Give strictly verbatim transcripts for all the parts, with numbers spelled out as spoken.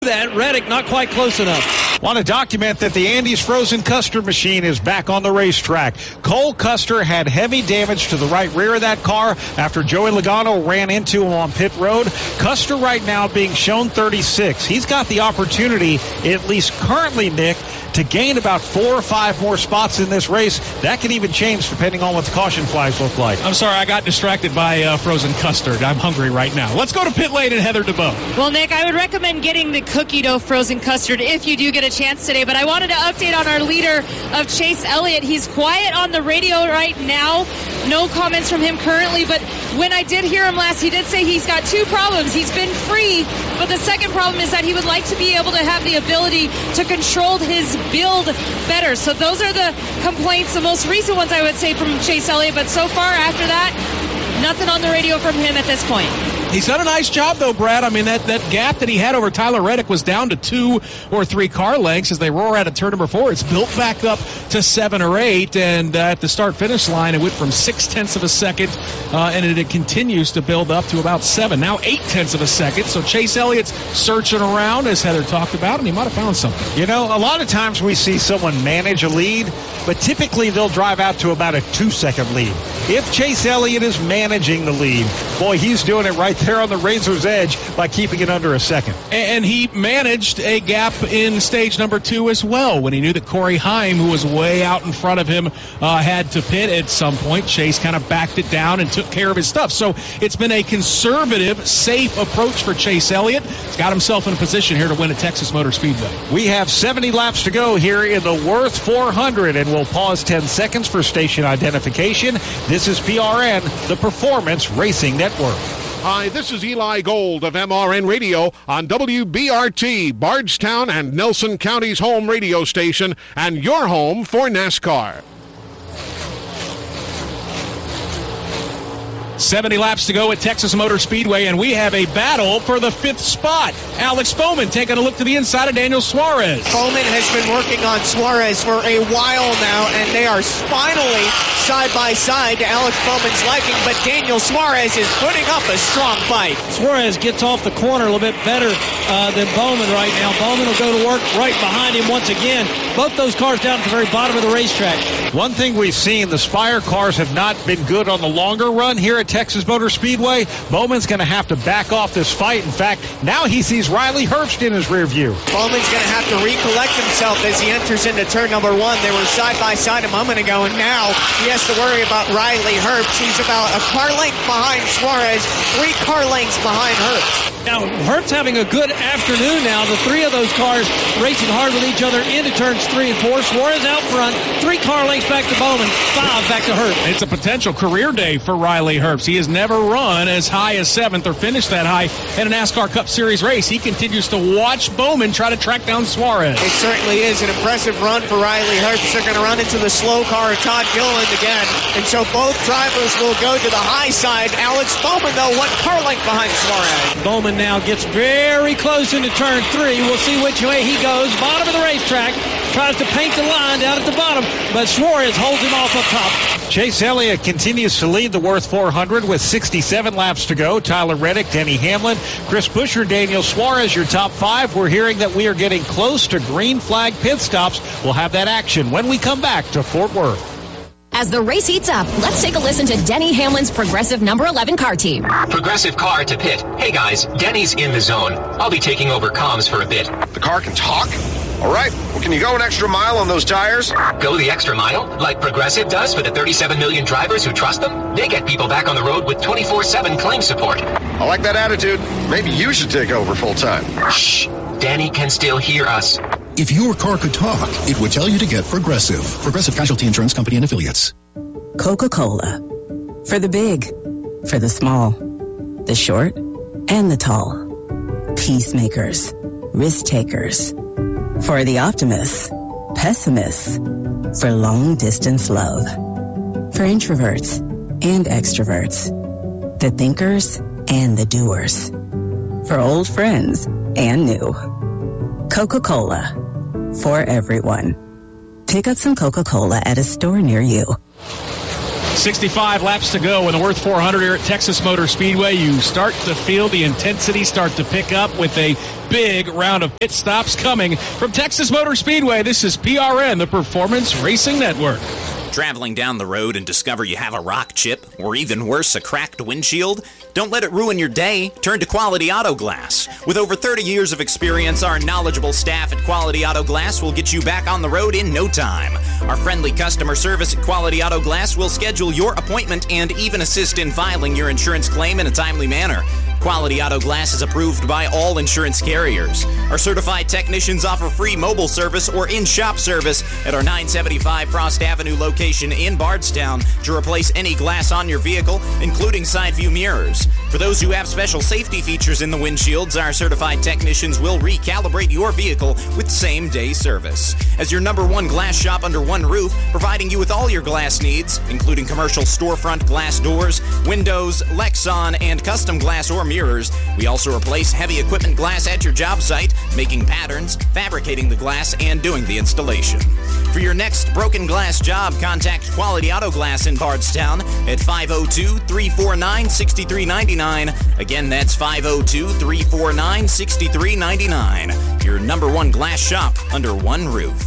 That Reddick not quite close enough. Want to document that the Andes Frozen Custard machine is back on the racetrack. Cole Custer had heavy damage to the right rear of that car after Joey Logano ran into him on pit road. Custer right now being shown thirty-six. He's got the opportunity, at least currently, Nick, to gain about four or five more spots in this race. That can even change depending on what the caution flags look like. I'm sorry, I got distracted by uh, Frozen Custard. I'm hungry right now. Let's go to pit lane and Heather DeBeau. Well, Nick, I would recommend getting the cookie dough Frozen Custard if you do get a chance today, but I wanted to update on our leader of Chase Elliott. He's quiet on the radio right now. No comments from him currently, but when I did hear him last, he did say he's got two problems. He's been free, but the second problem is that he would like to be able to have the ability to control his build better. So those are the complaints, the most recent ones I would say from Chase Elliott, but so far after that, nothing on the radio from him at this point. He's done a nice job, though, Brad. I mean, that, that gap that he had over Tyler Reddick was down to two or three car lengths as they roar out of turn number four. It's built back up to seven or eight, and uh, at the start-finish line, it went from six-tenths of a second, uh, and it, it continues to build up to about seven. Now eight-tenths of a second, so Chase Elliott's searching around, as Heather talked about, and he might have found something. You know, a lot of times we see someone manage a lead, but typically they'll drive out to about a two-second lead. If Chase Elliott is managing the lead, boy, he's doing it right there on the razor's edge by keeping it under a second. And he managed a gap in stage number two as well when he knew that Corey Heim, who was way out in front of him, uh, had to pit at some point. Chase kind of backed it down and took care of his stuff. So it's been a conservative, safe approach for Chase Elliott. He's got himself in a position here to win at Texas Motor Speedway. We have seventy laps to go here in the Worth four hundred, and we'll pause ten seconds for station identification. This is P R N, the Performance Racing Network. Hi, this is Eli Gold of M R N Radio on W B R T, Bardstown and Nelson County's home radio station, and your home for NASCAR. seventy laps to go at Texas Motor Speedway, and we have a battle for the fifth spot. Alex Bowman taking a look to the inside of Daniel Suarez. Bowman has been working on Suarez for a while now, and they are finally side by side to Alex Bowman's liking, but Daniel Suarez is putting up a strong fight. Suarez gets off the corner a little bit better uh, than Bowman right now. Bowman will go to work right behind him once again. Both those cars down at the very bottom of the racetrack. One thing we've seen, the Spire cars have not been good on the longer run here at Texas Motor Speedway. Bowman's going to have to back off this fight. In fact, now he sees Riley Herbst in his rear view. Bowman's going to have to recollect himself as he enters into turn number one. They were side by side a moment ago, and now he has to worry about Riley Herbst. He's about a car length behind Suarez, three car lengths behind Herbst. Now, Herbst having a good afternoon now. The three of those cars racing hard with each other into turns three and four. Suarez out front, three car lengths back to Bowman, five back to Herbst. It's a potential career day for Riley Herbst. He has never run as high as seventh or finished that high in a NASCAR Cup Series race. He continues to watch Bowman try to track down Suarez. It certainly is an impressive run for Riley Herbst. They're going to run into the slow car of Todd Gilliland again, and so both drivers will go to the high side. Alex Bowman, though, one car length behind Suarez. Bowman now gets very close into turn three. We'll see which way he goes. Bottom of the racetrack. Tries to paint the line down at the bottom, but Suarez holds him off up top. Chase Elliott continues to lead the Worth four hundred with sixty-seven laps to go. Tyler Reddick, Denny Hamlin, Chris Buescher, Daniel Suarez, your top five. We're hearing that we are getting close to green flag pit stops. We'll have that action when we come back to Fort Worth. As the race heats up, let's take a listen to Denny Hamlin's Progressive number eleven car team. Progressive car to pit. Hey guys, Denny's in the zone. I'll be taking over comms for a bit. The car can talk? All right, well, can you go an extra mile on those tires? Go the extra mile? Like Progressive does for the thirty-seven million drivers who trust them? They get people back on the road with twenty-four seven claim support. I like that attitude. Maybe you should take over full time. Shh, Danny can still hear us. If your car could talk, it would tell you to get Progressive. Progressive Casualty Insurance Company and Affiliates. Coca-Cola. For the big, for the small, the short, and the tall. Peacemakers, risk takers. For the optimists, pessimists. For long-distance love. For introverts and extroverts. The thinkers and the doers. For old friends and new. Coca-Cola. For everyone. Pick up some Coca-Cola at a store near you. sixty-five laps to go in the Worth four hundred here at Texas Motor Speedway. You start to feel the intensity start to pick up with a big round of pit stops coming from Texas Motor Speedway. This is P R N, the Performance Racing Network. Traveling down the road and discover you have a rock chip, or even worse, a cracked windshield? Don't let it ruin your day. Turn to Quality Auto Glass. With over thirty years of experience, our knowledgeable staff at Quality Auto Glass will get you back on the road in no time. Our friendly customer service at Quality Auto Glass will schedule your appointment and even assist in filing your insurance claim in a timely manner. Quality Auto Glass is approved by all insurance carriers. Our certified technicians offer free mobile service or in-shop service at our nine seventy-five Frost Avenue location in Bardstown to replace any glass on your vehicle, including side view mirrors. For those who have special safety features in the windshields, our certified technicians will recalibrate your vehicle with same-day service. As your number one glass shop under one roof, providing you with all your glass needs, including commercial storefront glass doors, windows, Lexan, and custom glass or mirrors. We also replace heavy equipment glass at your job site, making patterns, fabricating the glass, and doing the installation. For your next broken glass job, contact Quality Auto Glass in Bardstown at five oh two, three four nine, six three nine nine. Again, that's five oh two, three four nine, six three nine nine. Your number one glass shop under one roof.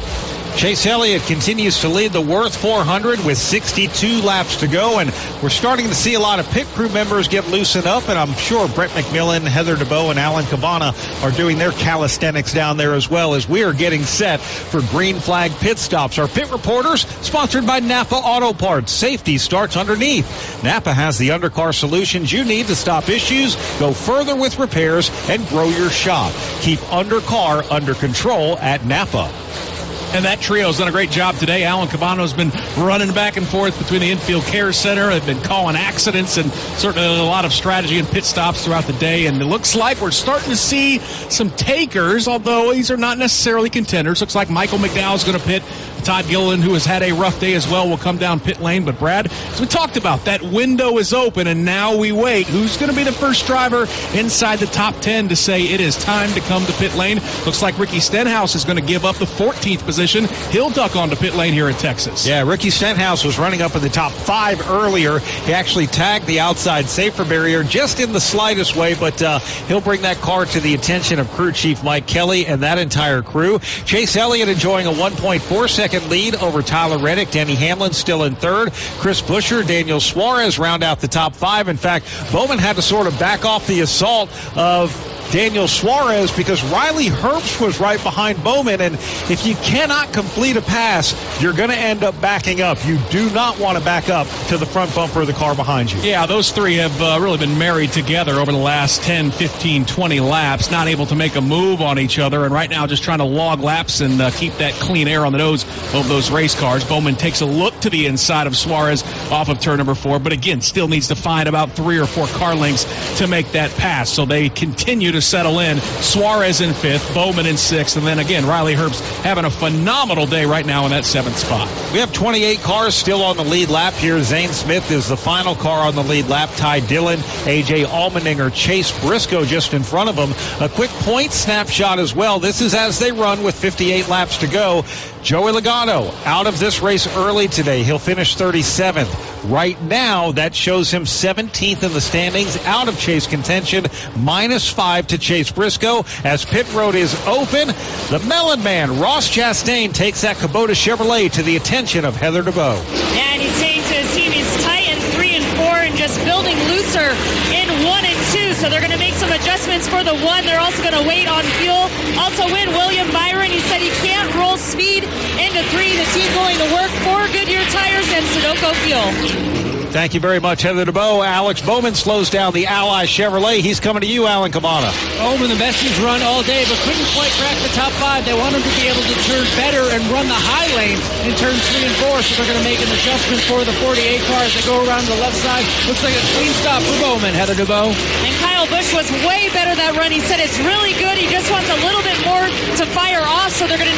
Chase Elliott continues to lead the Worth four hundred with sixty-two laps to go, and we're starting to see a lot of pit crew members get loosened up, and I'm sure Brett McMillan, Heather DeBow, and Alan Cabana are doing their calisthenics down there as well as we are getting set for green flag pit stops. Our pit reporters, sponsored by Napa Auto Parts. Safety starts underneath. Napa has the undercar solutions you need to stop issues, go further with repairs, and grow your shop. Keep undercar under control at Napa. And that trio's done a great job today. Alan Cabano's been running back and forth between the infield care center. They've been calling accidents and certainly a lot of strategy and pit stops throughout the day. And it looks like we're starting to see some takers, although these are not necessarily contenders. Looks like Michael McDowell's going to pit. Todd Gilliland, who has had a rough day as well, will come down pit lane. But, Brad, as we talked about, that window is open, and now we wait. Who's going to be the first driver inside the top ten to say it is time to come to pit lane? Looks like Ricky Stenhouse is going to give up the fourteenth position. He'll duck onto pit lane here in Texas. Yeah, Ricky Stenhouse was running up in the top five earlier. He actually tagged the outside safer barrier just in the slightest way, but uh, he'll bring that car to the attention of crew chief Mike Kelly and that entire crew. Chase Elliott enjoying a one point four second lead over Tyler Reddick. Denny Hamlin still in third. Chris Buescher, Daniel Suarez round out the top five. In fact, Bowman had to sort of back off the assault of Daniel Suarez because Riley Herbst was right behind Bowman, and if you cannot complete a pass, you're going to end up backing up. You do not want to back up to the front bumper of the car behind you. Yeah, those three have uh, really been married together over the last ten, fifteen, twenty laps, not able to make a move on each other, and right now just trying to log laps and uh, keep that clean air on the nose of those race cars. Bowman takes a look to the inside of Suarez off of turn number four, but again, still needs to find about three or four car lengths to make that pass, so they continue to settle in. Suarez in fifth, Bowman in sixth, and then again, Riley Herbst having a phenomenal day right now in that seventh spot. We have twenty-eight cars still on the lead lap here. Zane Smith is the final car on the lead lap. Ty Dillon, A J Allmendinger, Chase Briscoe just in front of them. A quick point snapshot as well. This is as they run with fifty-eight laps to go. Joey Logano out of this race early today. He'll finish thirty-seventh. Right now, that shows him seventeenth in the standings, out of Chase contention, minus five to Chase Briscoe. As pit road is open, the Melon Man, Ross Chastain, takes that Kubota Chevrolet to the attention of Heather DeBow. Yeah, and he's saying to his team he's tight in three and four and just building looser in one and two. So they're going to make some adjustments for the one. They're also going to wait on fuel. Also win William Byron. He said he can't roll speed into three. The team going to work for Goodyear tires and Sunoco fuel. Thank you very much, Heather DeBow. Alex Bowman slows down the Ally Chevrolet. He's coming to you, Alan Cabana. Bowman, the best he's run all day, but couldn't quite crack the top five. They want him to be able to turn better and run the high lanes in turns three and four, so they're going to make an adjustment for the forty-eight cars that go around the left side. Looks like a clean stop for Bowman, Heather DeBow. And Kyle Busch was way better that run. He said it's really good. He just wants a little bit more to fire off, so they're going to do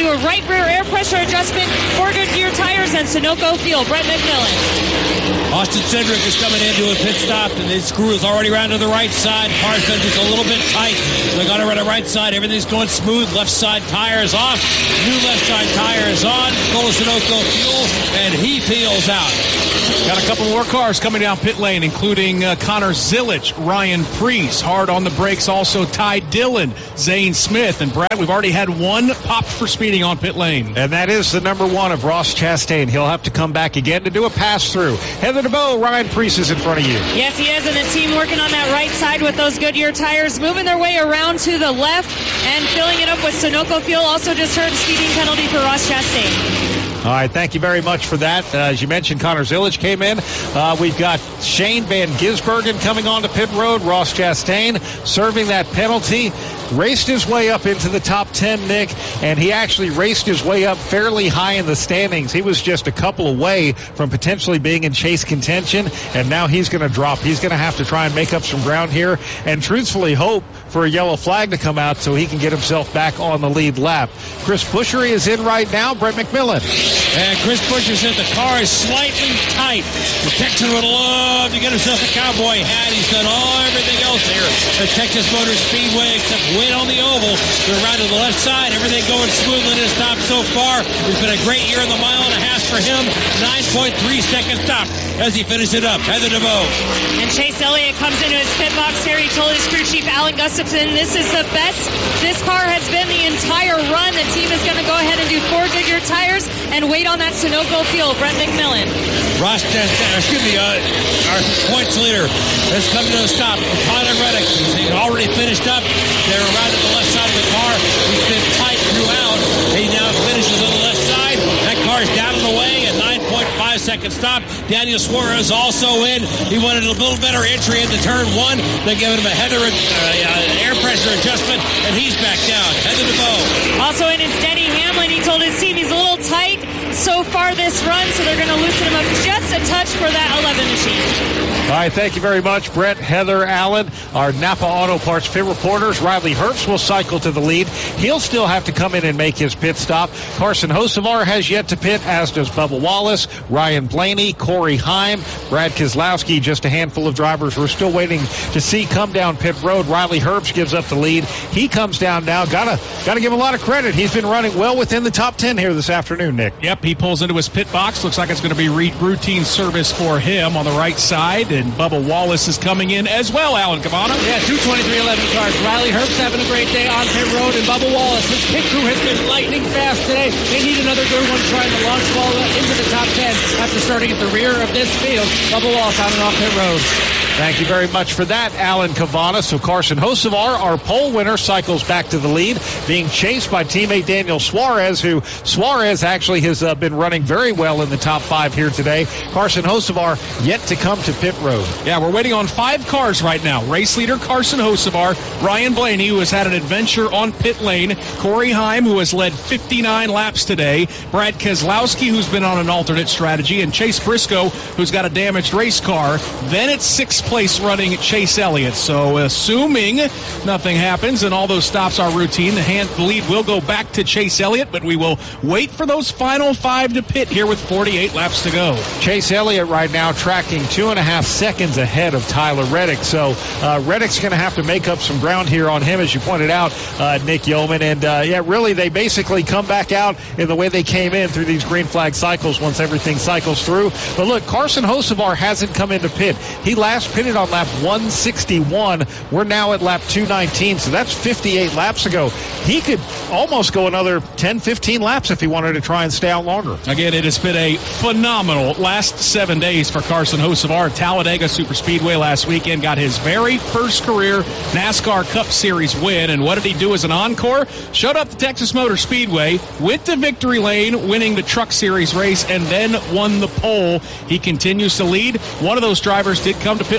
a right rear air pressure adjustment for Goodyear tires and Sunoco fuel. Brett McMillan. Austin Cindric is coming into a pit stop, and his screw is already around to the right side. Car's been just a little bit tight. They got it on the right side. Everything's going smooth. Left side tire is off. New left side tire is on. Full of Sunoco fuel, and he peels out. Got a couple more cars coming down pit lane, including uh, Connor Zilich, Ryan Preece. Hard on the brakes also Ty Dillon, Zane Smith. And Brad, we've already had one popped for speeding on pit lane. And that is the number one of Ross Chastain. He'll have to come back again to do a pass-through. Heather DeBow, Ryan Preece is in front of you. Yes, he is, and the team working on that right side with those Goodyear tires, moving their way around to the left and filling it up with Sunoco fuel. Also just heard speeding penalty for Ross Chastain. All right, thank you very much for that. Uh, as you mentioned, Connor Zilich came in. Uh, we've got Shane Van Gisbergen coming on to pit road. Ross Chastain serving that penalty. Raced his way up into the top ten, Nick, and he actually raced his way up fairly high in the standings. He was just a couple away from potentially being in chase contention, and now he's going to drop. He's going to have to try and make up some ground here and truthfully hope for a yellow flag to come out so he can get himself back on the lead lap. Chris Buescher is in right now. Brett McMillan. And Chris Buescher said the car is slightly tight. The Texan would love to get himself a cowboy hat. He's done all everything else here at Texas Motor Speedway except wait on the oval. They're around to the left side. Everything going smoothly in his stop so far. It's been a great year in the mile and a half for him. nine point three second stop as he finished it up. Heather DeVoe. And Chase Elliott comes into his pit box here. He told his crew chief Alan Gustafson this is the best this car has been the entire run. The team is going to go ahead and do four Goodyear tires and wait on that Sunoco fuel. Brett McMillan. Ross Chastain, excuse me, uh, our points leader has come to a stop. Tyler Reddick, he's already finished up. They're around to the left side of the car. He's been tight throughout. He now finishes on the left side. That car's down and away at nine point five second stop. Daniel Suarez also in. He wanted a little better entry into turn one. They gave him a header, uh, uh, air pressure adjustment, and he's back down. Heather DeVoe. Also in is Denny Hamlin. He told his team he's a little tight so far this run, so they're going to loosen him up just a touch for that eleven machine. All right, thank you very much, Brett, Heather, Allen, our Napa Auto Parts pit reporters. Riley Herbst will cycle to the lead. He'll still have to come in and make his pit stop. Carson Hocevar has yet to pit, as does Bubba Wallace, Ryan Blaney, Corey Heim, Brad Keselowski, just a handful of drivers we're still waiting to see come down pit road. Riley Herbst gives up the lead. He comes down now. Gotta, gotta give him a lot of credit. He's been running well within the top ten here this afternoon, Nick. Yep, he pulls into his pit box. Looks like it's going to be re- routine service for him on the right side. And Bubba Wallace is coming in as well, Alan Cavano. Yeah, two twenty-three eleven cars. Riley Herbst having a great day on pit road, and Bubba Wallace, his pit crew has been lightning fast today. They need another good one trying to launch ball into the top ten after starting at the rear of this field. Bubba Wallace on and off pit road. Thank you very much for that, Alan Cavana. So Carson Hocevar, our pole winner, cycles back to the lead, being chased by teammate Daniel Suarez, who Suarez actually has uh, been running very well in the top five here today. Carson Hocevar yet to come to pit road. Yeah, we're waiting on five cars right now. Race leader Carson Hocevar, Ryan Blaney, who has had an adventure on pit lane, Corey Heim, who has led fifty-nine laps today, Brad Keselowski, who's been on an alternate strategy, and Chase Briscoe, who's got a damaged race car. Then it's sixth place running Chase Elliott. So assuming nothing happens and all those stops are routine, the hand the lead will go back to Chase Elliott, but we will wait for those final five to pit here with forty-eight laps to go. Chase Elliott right now tracking two and a half seconds ahead of Tyler Reddick. So uh, Reddick's going to have to make up some ground here on him, as you pointed out, uh, Nick Yeoman. And uh, yeah, really, they basically come back out in the way they came in through these green flag cycles once everything cycles through. But look, Carson Hocevar hasn't come into pit. He last pitted on lap one sixty-one. We're now at lap two nineteen, so that's fifty-eight laps ago. He could almost go another ten, fifteen laps if he wanted to try and stay out longer. Again, it has been a phenomenal last seven days for Carson Hocevar. Talladega Superspeedway last weekend got his very first career NASCAR Cup Series win, and what did he do as an encore? Showed up the Texas Motor Speedway, went to victory lane, winning the Truck Series race, and then won the pole. He continues to lead. One of those drivers did come to pit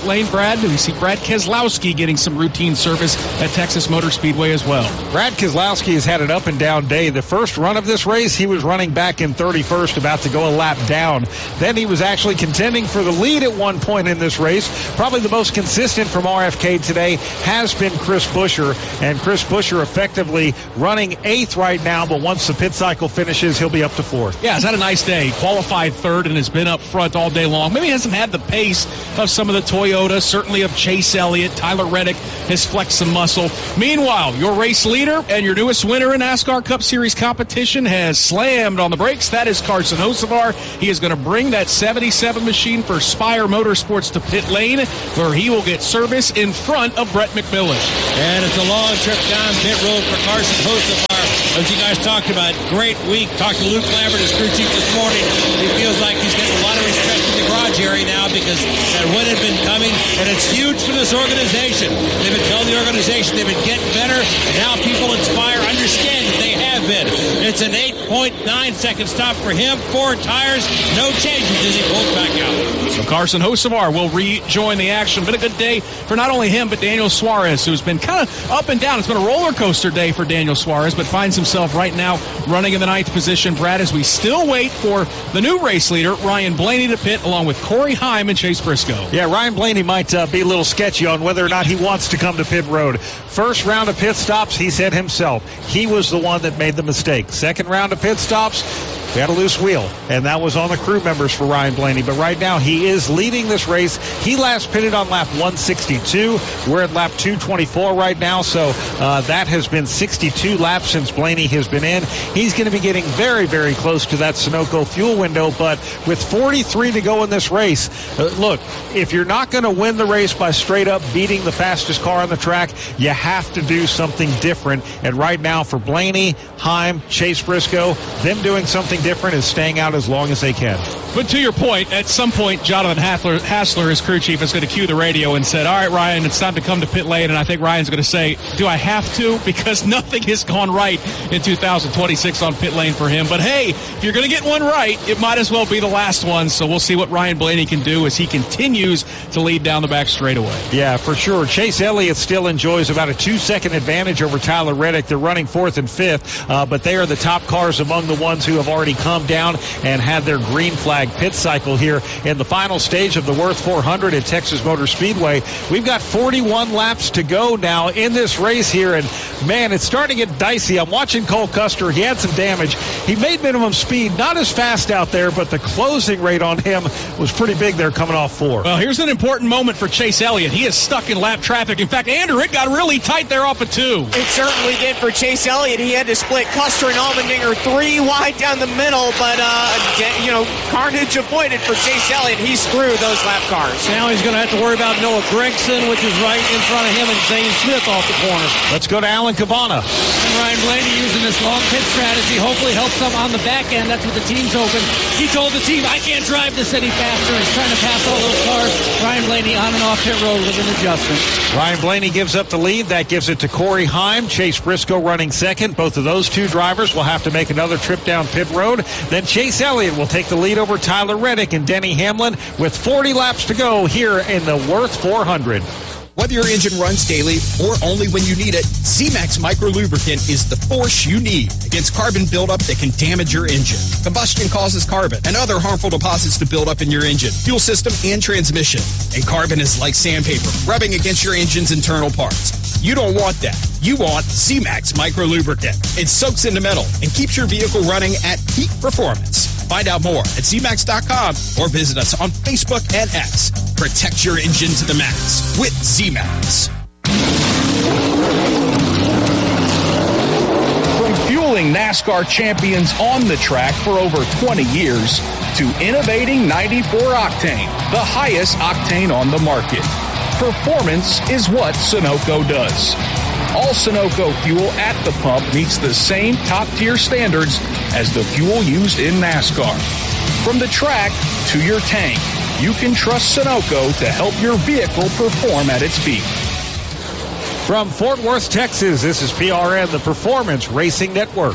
pit lane, Brad? Do we see Brad Keselowski getting some routine service at Texas Motor Speedway as well? Brad Keselowski has had an up and down day. The first run of this race, he was running back in thirty-first, about to go a lap down. Then he was actually contending for the lead at one point in this race. Probably the most consistent from R F K today has been Chris Buescher, and Chris Buescher effectively running eighth right now, but once the pit cycle finishes, he'll be up to fourth. Yeah, he's had a nice day. Qualified third and has been up front all day long. Maybe he hasn't had the pace of some of the Toyota, certainly of Chase Elliott. Tyler Reddick has flexed some muscle. Meanwhile, your race leader and your newest winner in NASCAR Cup Series competition has slammed on the brakes. That is Carson Hocevar. He is going to bring that seventy-seven machine for Spire Motorsports to pit lane, where he will get service in front of Brett McMillan. And it's a long trip down pit road for Carson Hocevar. As you guys talked about, great week. Talked to Luke Lambert, his crew chief, this morning. He feels like he's getting a lot of respect in the garage area now because that win had been coming, and it's huge for this organization. They've been telling the organization they've been getting better, and now people inspire understand that they have been. It's an eight point nine second stop for him. Four tires, no changes as he pulls back out. So Carson Hocevar will rejoin the action. Been a good day for not only him, but Daniel Suarez, who's been kind of up and down. It's been a roller coaster day for Daniel Suarez, but finds himself right now running in the ninth position. Brad, as we still wait for the new race leader, Ryan Blaney, to pit along with Corey Heim and Chase Briscoe. Yeah, Ryan Blaney might uh, be a little sketchy on whether or not he wants to come to pit road. First round of pit stops, he said himself, he was the one that made the mistake. Second round of pit stops, we had a loose wheel, and that was on the crew members for Ryan Blaney. But right now, he is leading this race. He last pitted on lap one sixty-two. We're at lap two twenty-four right now, so uh, that has been sixty-two laps since Blaney has been in. He's going to be getting very, very close to that Sunoco fuel window, but with forty-three to go in this race, uh, look, if you're not going to win the race by straight up beating the fastest car on the track, you have to do something different. And right now, for Blaney, Heim, Chase Briscoe, them doing something different is staying out as long as they can. But to your point, at some point, Jonathan Hassler, Hassler, his crew chief, is going to cue the radio and said, all right, Ryan, it's time to come to pit lane. And I think Ryan's going to say, do I have to? Because nothing has gone right in two thousand twenty-six on pit lane for him. But hey, if you're going to get one right, it might as well be the last one. So we'll see what Ryan Blaney can do as he continues to lead down the back straightaway. Yeah, for sure. Chase Elliott still enjoys about a two-second advantage over Tyler Reddick. They're running fourth and fifth, uh, but they are the top cars among the ones who have already come down and had their green flag pit cycle here in the final stage of the Worth four hundred at Texas Motor Speedway. We've got forty-one laps to go now in this race here, and man, it's starting to get dicey. I'm watching Cole Custer. He had some damage. He made minimum speed, not as fast out there, but the closing rate on him was pretty big there coming off four. Well, here's an important moment for Chase Elliott. He is stuck in lap traffic. In fact, Andrew, it got really tight there off of two. It certainly did for Chase Elliott. He had to split Custer and Allmendinger three wide down the middle, but, uh, you know, carnage avoided for Chase Elliott. He's through those lap cars. Now he's going to have to worry about Noah Gragson, which is right in front of him, and Zane Smith off the corner. Let's go to Alan Cabana. And Ryan Blaney using this long pit strategy hopefully helps them on the back end. That's what the team's hoping. He told the team, I can't drive this any faster. He's trying to pass all those cars. Ryan Blaney on and off pit road with an adjustment. Ryan Blaney gives up the lead. That gives it to Corey Heim. Chase Briscoe running second. Both of those two drivers will have to make another trip down pit road. Then Chase Elliott will take the lead over Tyler Reddick and Denny Hamlin with forty laps to go here in the Worth four hundred. Whether your engine runs daily or only when you need it, Z-Max Micro Lubricant is the force you need against carbon buildup that can damage your engine. Combustion causes carbon and other harmful deposits to build up in your engine, fuel system, and transmission. And carbon is like sandpaper, rubbing against your engine's internal parts. You don't want that. You want Z-Max Micro Lubricant. It soaks into metal and keeps your vehicle running at peak performance. Find out more at Z max dot com or visit us on Facebook and X. Protect your engine to the max with Z-Max. From fueling NASCAR champions on the track for over twenty years to innovating ninety-four octane, the highest octane on the market. Performance is what Sunoco does. All Sunoco fuel at the pump meets the same top-tier standards as the fuel used in NASCAR. From the track to your tank, you can trust Sunoco to help your vehicle perform at its peak. From Fort Worth, Texas, this is P R N, the Performance Racing Network.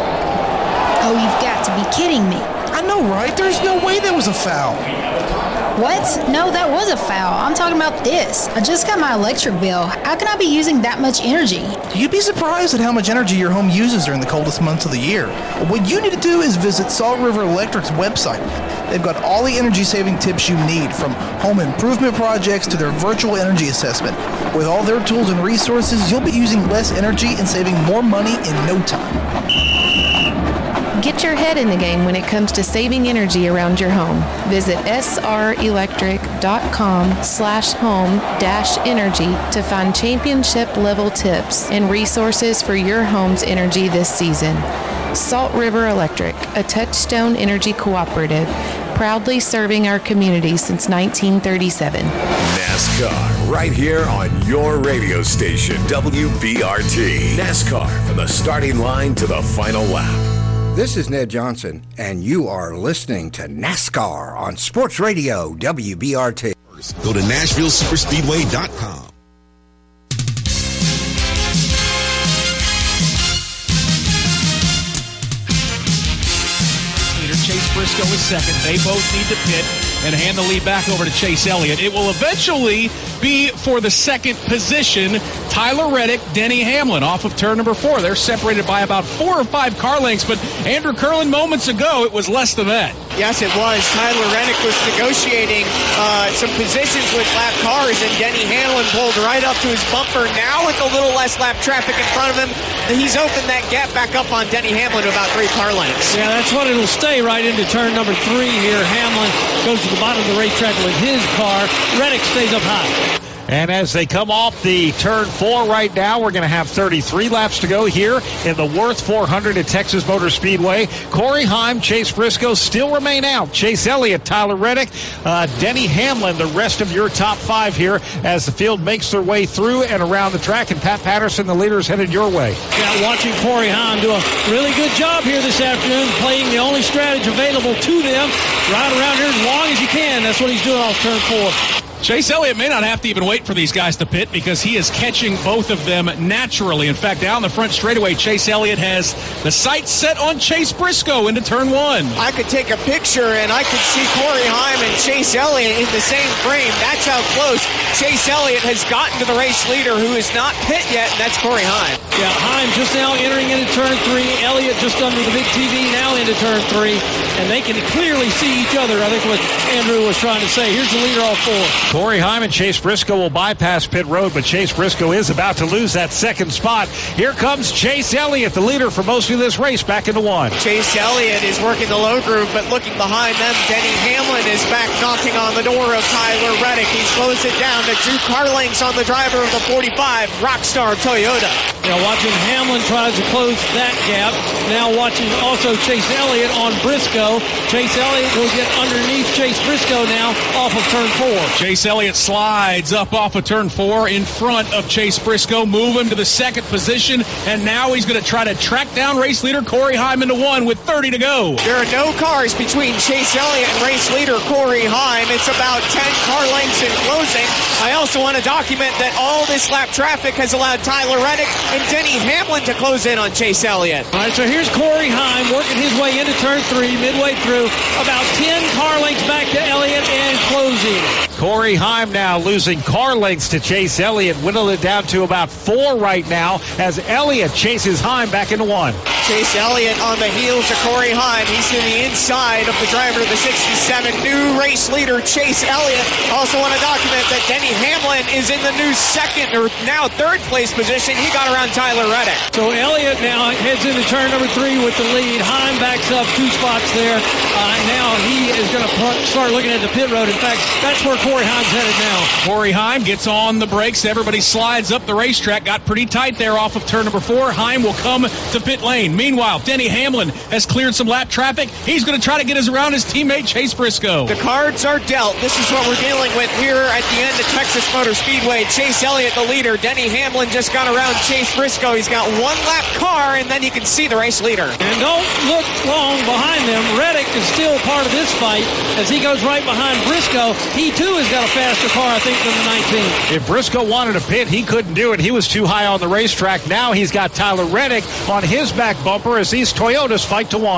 Oh, you've got to be kidding me. I know, right? There's no way there was a foul. What? No, that was a foul. I'm talking about this. I just got my electric bill. How can I be using that much energy? You'd be surprised at how much energy your home uses during the coldest months of the year. What you need to do is visit Salt River Electric's website. They've got all the energy-saving tips you need, from home improvement projects to their virtual energy assessment. With all their tools and resources, you'll be using less energy and saving more money in no time. Get your head in the game when it comes to saving energy around your home. Visit srelectric.com slash home dash energy to find championship level tips and resources for your home's energy this season. Salt River Electric, a Touchstone Energy cooperative, proudly serving our community since nineteen thirty-seven. NASCAR, right here on your radio station, W B R T. NASCAR, from the starting line to the final lap. This is Ned Johnson, and you are listening to NASCAR on Sports Radio W B R T. Go to Nashville Super Speedway dot com. Chase Briscoe is second. They both need to pit and hand the lead back over to Chase Elliott. It will eventually be for the second position, Tyler Reddick, Denny Hamlin off of turn number four. They're separated by about four or five car lengths, but Andrew Curlin moments ago, it was less than that. Yes, it was. Tyler Reddick was negotiating uh, some positions with lap cars, and Denny Hamlin pulled right up to his bumper. Now with a little less lap traffic in front of him, he's opened that gap back up on Denny Hamlin to about three car lengths. Yeah, that's what it'll stay right into turn number three here. Hamlin goes to the bottom of the racetrack with his car. Reddick stays up high. And as they come off the turn four right now, we're going to have thirty-three laps to go here in the Worth four hundred at Texas Motor Speedway. Corey Heim, Chase Briscoe still remain out. Chase Elliott, Tyler Reddick, uh, Denny Hamlin, the rest of your top five here as the field makes their way through and around the track. And Pat Patterson, the leader, is headed your way. Yeah, watching Corey Heim do a really good job here this afternoon, playing the only strategy available to them. Ride around here as long as you can. That's what he's doing off turn four. Chase Elliott may not have to even wait for these guys to pit because he is catching both of them naturally. In fact, down the front straightaway, Chase Elliott has the sights set on Chase Briscoe into turn one. I could take a picture and I could see Corey Heim and Chase Elliott in the same frame. That's how close Chase Elliott has gotten to the race leader, who is not pit yet, and that's Corey Heim. Yeah, Heim just now entering into turn three. Elliott just under the big T V now into turn three. And they can clearly see each other. I think what Andrew was trying to say. Here's the leader all four. Corey Heim and Chase Briscoe will bypass pit road, but Chase Briscoe is about to lose that second spot. Here comes Chase Elliott, the leader for most of this race, back into one. Chase Elliott is working the low groove, but looking behind them, Denny Hamlin is back knocking on the door of Tyler Reddick. He slows it down to two car lengths on the driver of the forty-five, Rockstar Toyota. Now watching Hamlin tries to close that gap. Now watching also Chase Elliott on Briscoe. Chase Elliott will get underneath Chase Briscoe now off of turn four. Chase Elliott slides up off of turn four in front of Chase Briscoe, move him to the second position, and now he's going to try to track down race leader Corey Heim into one with thirty to go. There are no cars between Chase Elliott and race leader Corey Heim. It's about ten car lengths in closing. I also want to document that all this lap traffic has allowed Tyler Reddick and Denny Hamlin to close in on Chase Elliott. All right, so here's Corey Heim working his way into turn three, midway through, about ten car lengths back to Elliott and closing. Corey Heim now losing car lengths to Chase Elliott, whittled it down to about four right now as Elliott chases Heim back into one. Chase Elliott on the heels of Corey Heim. He's to the inside of the driver of the sixty-seven, new race leader Chase Elliott. Also want to document that Denny Hamlin is in the new second or now third place position. He got around Tyler Reddick. So Elliott now heads into turn number three with the lead. Heim backs up two spots there. Uh, now he is going to start looking at the pit road. In fact, that's where Corey Heim's headed now. Corey Heim gets on the brakes. Everybody slides up the racetrack. Got pretty tight there off of turn number four. Heim will come to pit lane. Meanwhile, Denny Hamlin has cleared some lap traffic. He's going to try to get us around his teammate Chase Briscoe. The cards are dealt. This is what we're dealing with here at the end of Texas Motor Speedway. Chase Elliott, the leader. Denny Hamlin just got around Chase Briscoe. He's got one lap car, and then you can see the race leader. And don't look long behind them. Reddick is still part of this fight as he goes right behind Briscoe. He, too, has got a faster car, I think, than the nineteen. If Briscoe wanted to pit, he couldn't do it. He was too high on the racetrack. Now he's got Tyler Reddick on his back bumper as these Toyotas fight to one.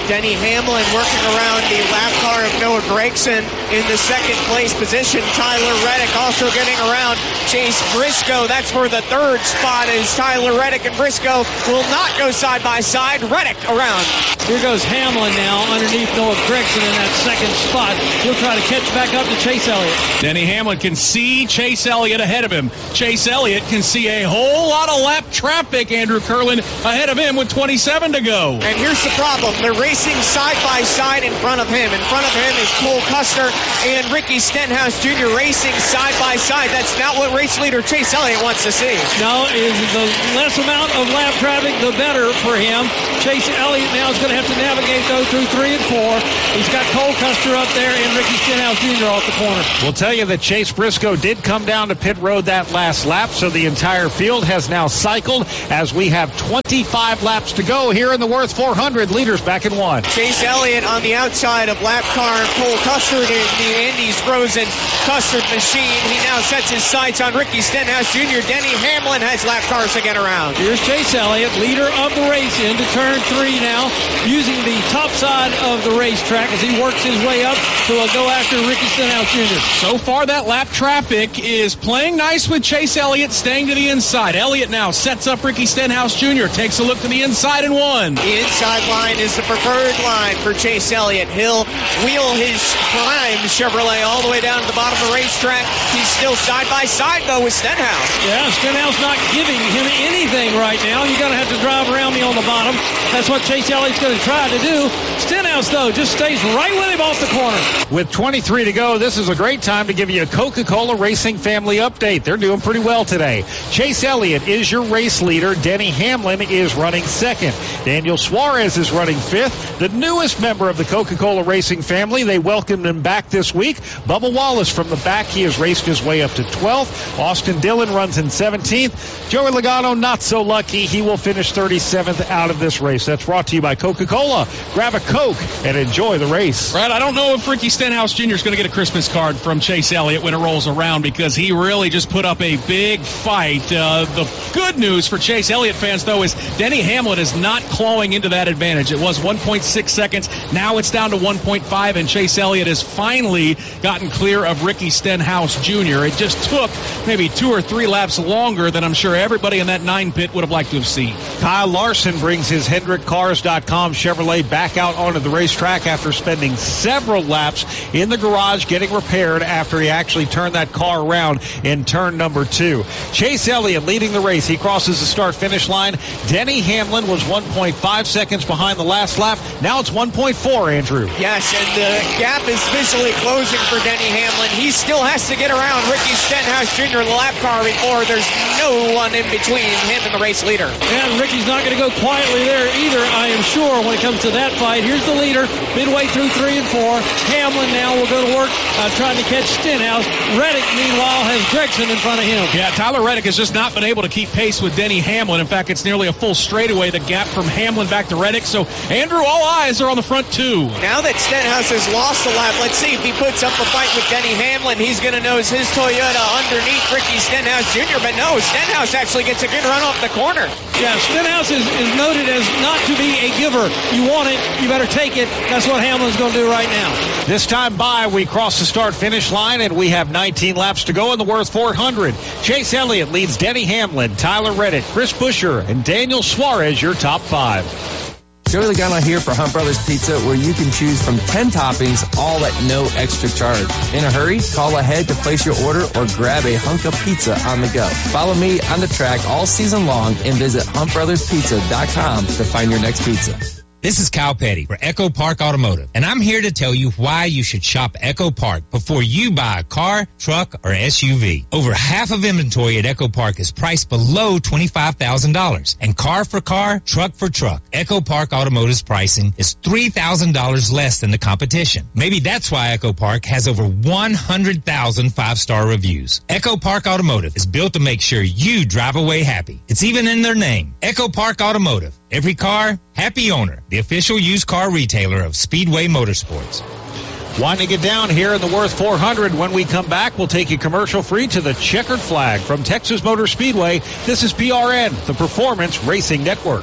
Denny Hamlin working around the lap car of Noah Gragson in the second place position. Tyler Reddick also getting around Chase Briscoe. That's for the third spot, as Tyler Reddick and Briscoe will not go side by side. Reddick around. Here goes Hamlin now underneath Noah Gragson in that second spot. He'll try to catch back up to Chase Elliott. Denny Hamlin can see Chase Elliott ahead of him. Chase Elliott can see a whole lot of lap traffic, Andrew Curlin, ahead of him with twenty-seven to go. And here's the problem. They're racing side by side in front of him. In front of him is Cole Custer and Ricky Stenhouse Junior racing side by side. That's not what race leader Chase Elliott wants to see. No, is the less amount of lap traffic, the better for him. Chase Elliott now is going to have to navigate those through three and four. He's got Cole Custer up there and Ricky Stenhouse Junior off the corner. We'll tell you that Chase Briscoe did come down to pit road that last lap, so the entire field has now cycled as we have twenty-five laps to go here in the Worth four hundred. Leaders back in one. Chase Elliott on the outside of lap car Cole Custer in the Andy's Frozen Custard machine. He now sets his sights on Ricky Stenhouse Junior Denny Hamlin has lap cars to get around. Here's Chase Elliott, leader of the race, into turn three now, using the top side of the racetrack as he works his way up to a go after Ricky Stenhouse Junior So far, that lap traffic is playing nice with Chase Elliott staying to the inside. Elliott now sets up Ricky Stenhouse Junior, takes a look to the inside and one. The inside line is the preferred line for Chase Elliott. He'll wheel his prime Chevrolet all the way down to the bottom of the racetrack. He's still side by side, though, with Stenhouse. Yeah, Stenhouse not giving him anything right now. You're going to have to drive around me on the bottom. That's what Chase Elliott's going to try to do. Stenhouse, though, just stays right with him off the corner. With twenty-three to go, this is a great time to give you a Coca-Cola Racing family update. They're doing pretty well today. Chase Elliott is your race leader. Denny Hamlin is running second. Daniel Suarez is running fifth. The newest member of the Coca-Cola Racing family, they welcomed him back this week. Bubba Wallace from the back. He has raced his way up to twelfth. Austin Dillon runs in seventeenth. Joey Logano, not so lucky. He will finish thirty-seventh out of this race. That's brought to you by Coca-Cola. Grab a Coke and enjoy the race. Brad, I don't know if Ricky Stenhouse Junior is going to get a Christmas card from Chase Elliott when it rolls around, because he really just put up a big fight. Uh, the good news for Chase Elliott fans, though, is Denny Hamlin is not clawing into that advantage. It was one point six seconds. Now it's down to one point five, and Chase Elliott has finally gotten clear of Ricky Stenhouse Junior It just took maybe two or three laps longer than I'm sure everybody in that nine pit would have liked to have seen. Kyle Larson brings his Hendrick Cars dot com Chevrolet back out onto the racetrack after spending several laps in the garage getting repaired after he actually turned that car around in turn number two. Chase Elliott leading the race. He crosses the start-finish line. Denny Hamlin was one point five seconds behind the last lap. Now it's one point four, Andrew. Yes, and the gap is visually closing for Denny Hamlin. He still has to get around Ricky Stenhouse Junior in the lap car before there's no one in between him and the race leader. And Ricky's not going to go quietly there either, I am sure, when it comes to that fight. Here's the leader, midway through three and four. Hamlin now will go to work uh, trying to catch Stenhouse. Reddick, meanwhile, has Gragson in front of him. Yeah, Tyler Reddick has just not been able to keep pace with Denny Hamlin. In fact, it's nearly a full straightaway, the gap from Hamlin back to Reddick. So, Andrew, all eyes are on the front two. Now that Stenhouse has lost a lap, let's see if he puts up a fight with Denny Hamlin. He's going to nose his Toyota underneath Ricky Stenhouse Junior But no, Stenhouse actually gets a good run off the corner. Yeah, Stenhouse is, is noted as not to be a giver. You want it, you better take it. That's what Hamlin's going to do right now. This time by, we cross the start-finish line, and we have nineteen laps to go in the Worth four hundred. Chase Elliott leads Denny Hamlin, Tyler Reddick, Chris Buescher, and Daniel Suarez, your top five. Joey Logano here for Hunt Brothers Pizza, where you can choose from ten toppings, all at no extra charge. In a hurry, call ahead to place your order or grab a hunk of pizza on the go. Follow me on the track all season long and visit hunt brothers pizza dot com to find your next pizza. This is Kyle Petty for Echo Park Automotive, and I'm here to tell you why you should shop Echo Park before you buy a car, truck, or S U V. Over half of inventory at Echo Park is priced below twenty-five thousand dollars, and car for car, truck for truck. Echo Park Automotive's pricing is three thousand dollars less than the competition. Maybe that's why Echo Park has over one hundred thousand five-star reviews. Echo Park Automotive is built to make sure you drive away happy. It's even in their name, Echo Park Automotive. Every car, happy owner. The official used car retailer of Speedway Motorsports. Winding it down here in the Worth four hundred. When we come back, we'll take you commercial-free to the Checkered Flag from Texas Motor Speedway. This is P R N, the Performance Racing Network.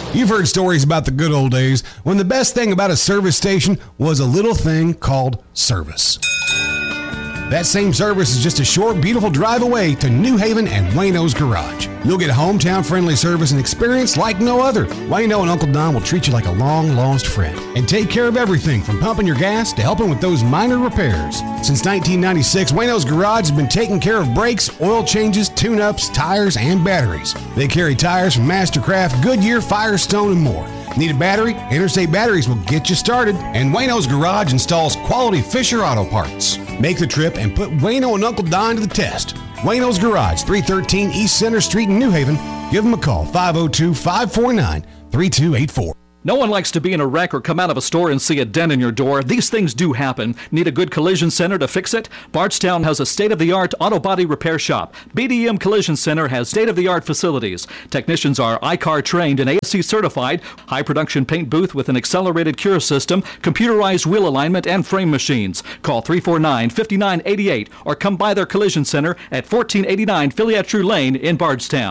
You've heard stories about the good old days when the best thing about a service station was a little thing called service. That same service is just a short, beautiful drive away to New Haven and Wayno's Garage. You'll get hometown-friendly service and experience like no other. Wayno and Uncle Don will treat you like a long-lost friend and take care of everything from pumping your gas to helping with those minor repairs. Since nineteen ninety-six, Wayno's Garage has been taking care of brakes, oil changes, tune-ups, tires, and batteries. They carry tires from Mastercraft, Goodyear, Firestone, and more. Need a battery? Interstate Batteries will get you started. And Wayno's Garage installs quality Fisher Auto Parts. Make the trip and put Wayno and Uncle Don to the test. Wayno's Garage, three thirteen East Center Street in New Haven. Give them a call, five oh two, five four nine, three two eight four. No one likes to be in a wreck or come out of a store and see a dent in your door. These things do happen. Need a good collision center to fix it? Bardstown has a state-of-the-art auto body repair shop. B D M Collision Center has state-of-the-art facilities. Technicians are I C A R trained and A S C certified. High production paint booth with an accelerated cure system, computerized wheel alignment, and frame machines. Call three four nine, five nine eight eight or come by their collision center at fourteen eighty-nine Filiatru Lane in Bardstown.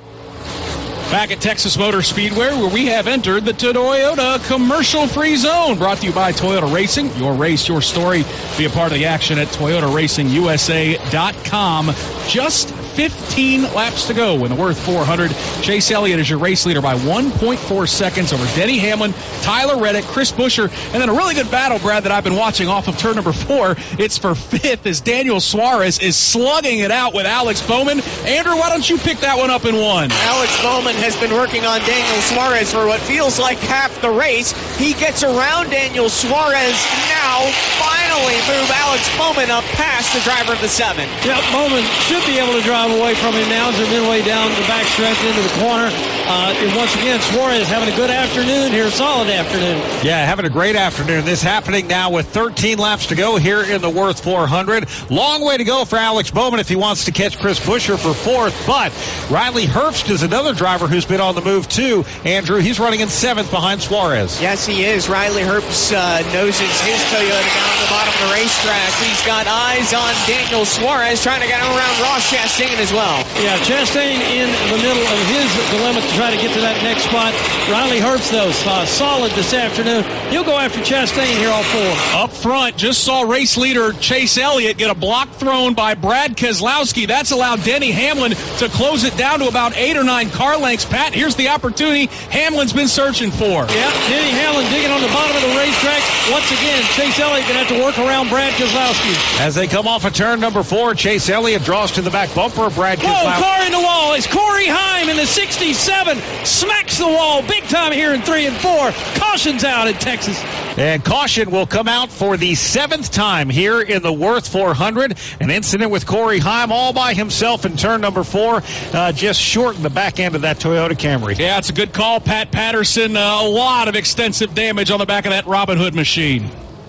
Back at Texas Motor Speedway, where we have entered the Toyota commercial-free zone. Brought to you by Toyota Racing. Your race, your story. Be a part of the action at Toyota Racing U S A dot com. Just fifteen laps to go in the Worth four hundred. Chase Elliott is your race leader by one point four seconds over Denny Hamlin, Tyler Reddick, Chris Buescher, and then a really good battle, Brad, that I've been watching off of turn number four. It's for fifth as Daniel Suarez is slugging it out with Alex Bowman. Andrew, why don't you pick that one up in one? Alex Bowman has been working on Daniel Suarez for what feels like half the race. He gets around Daniel Suarez now, finally move Alex Bowman up past the driver of the seven. Yeah, Bowman should be able to drive away from him now as they're midway down the backstretch into the corner. Uh, and once again, Suarez having a good afternoon here, solid afternoon. Yeah, having a great afternoon. This happening now with thirteen laps to go here in the Worth four hundred. Long way to go for Alex Bowman if he wants to catch Chris Buescher for fourth. But Riley Herbst is another driver who's been on the move too. Andrew, he's running in seventh behind Suarez. Yes, he is. Riley Herbst uh, noses his Toyota down the bottom of the racetrack. He's got eyes on Daniel Suarez, trying to get around Ross Chastain as well. Yeah, Chastain in the middle of his dilemma to try to get to that next spot. Riley Herbst, though, uh, solid this afternoon. He'll go after Chastain here all four. Up front, just saw race leader Chase Elliott get a block thrown by Brad Keselowski. That's allowed Denny Hamlin to close it down to about eight or nine car lengths. Pat, here's the opportunity Hamlin's been searching for. Yeah, Denny Hamlin digging on the bottom of the racetrack. Once again, Chase Elliott going to have to work around Brad Keselowski. As they come off of turn number four, Chase Elliott draws to the back bumper of Brad Keselowski. Whoa, car in the wall. It's Corey Heim in the sixty-seven. Smacks the wall big time here in three and four. Caution's out in Texas. And caution will come out for the seventh time here in the Worth four hundred. An incident with Corey Heim all by himself in turn number four. Uh, just shortened the back end of that Toyota Camry. Yeah, it's a good call, Pat Patterson. Uh, a lot of extensive damage on the back of that Robin Hood machine.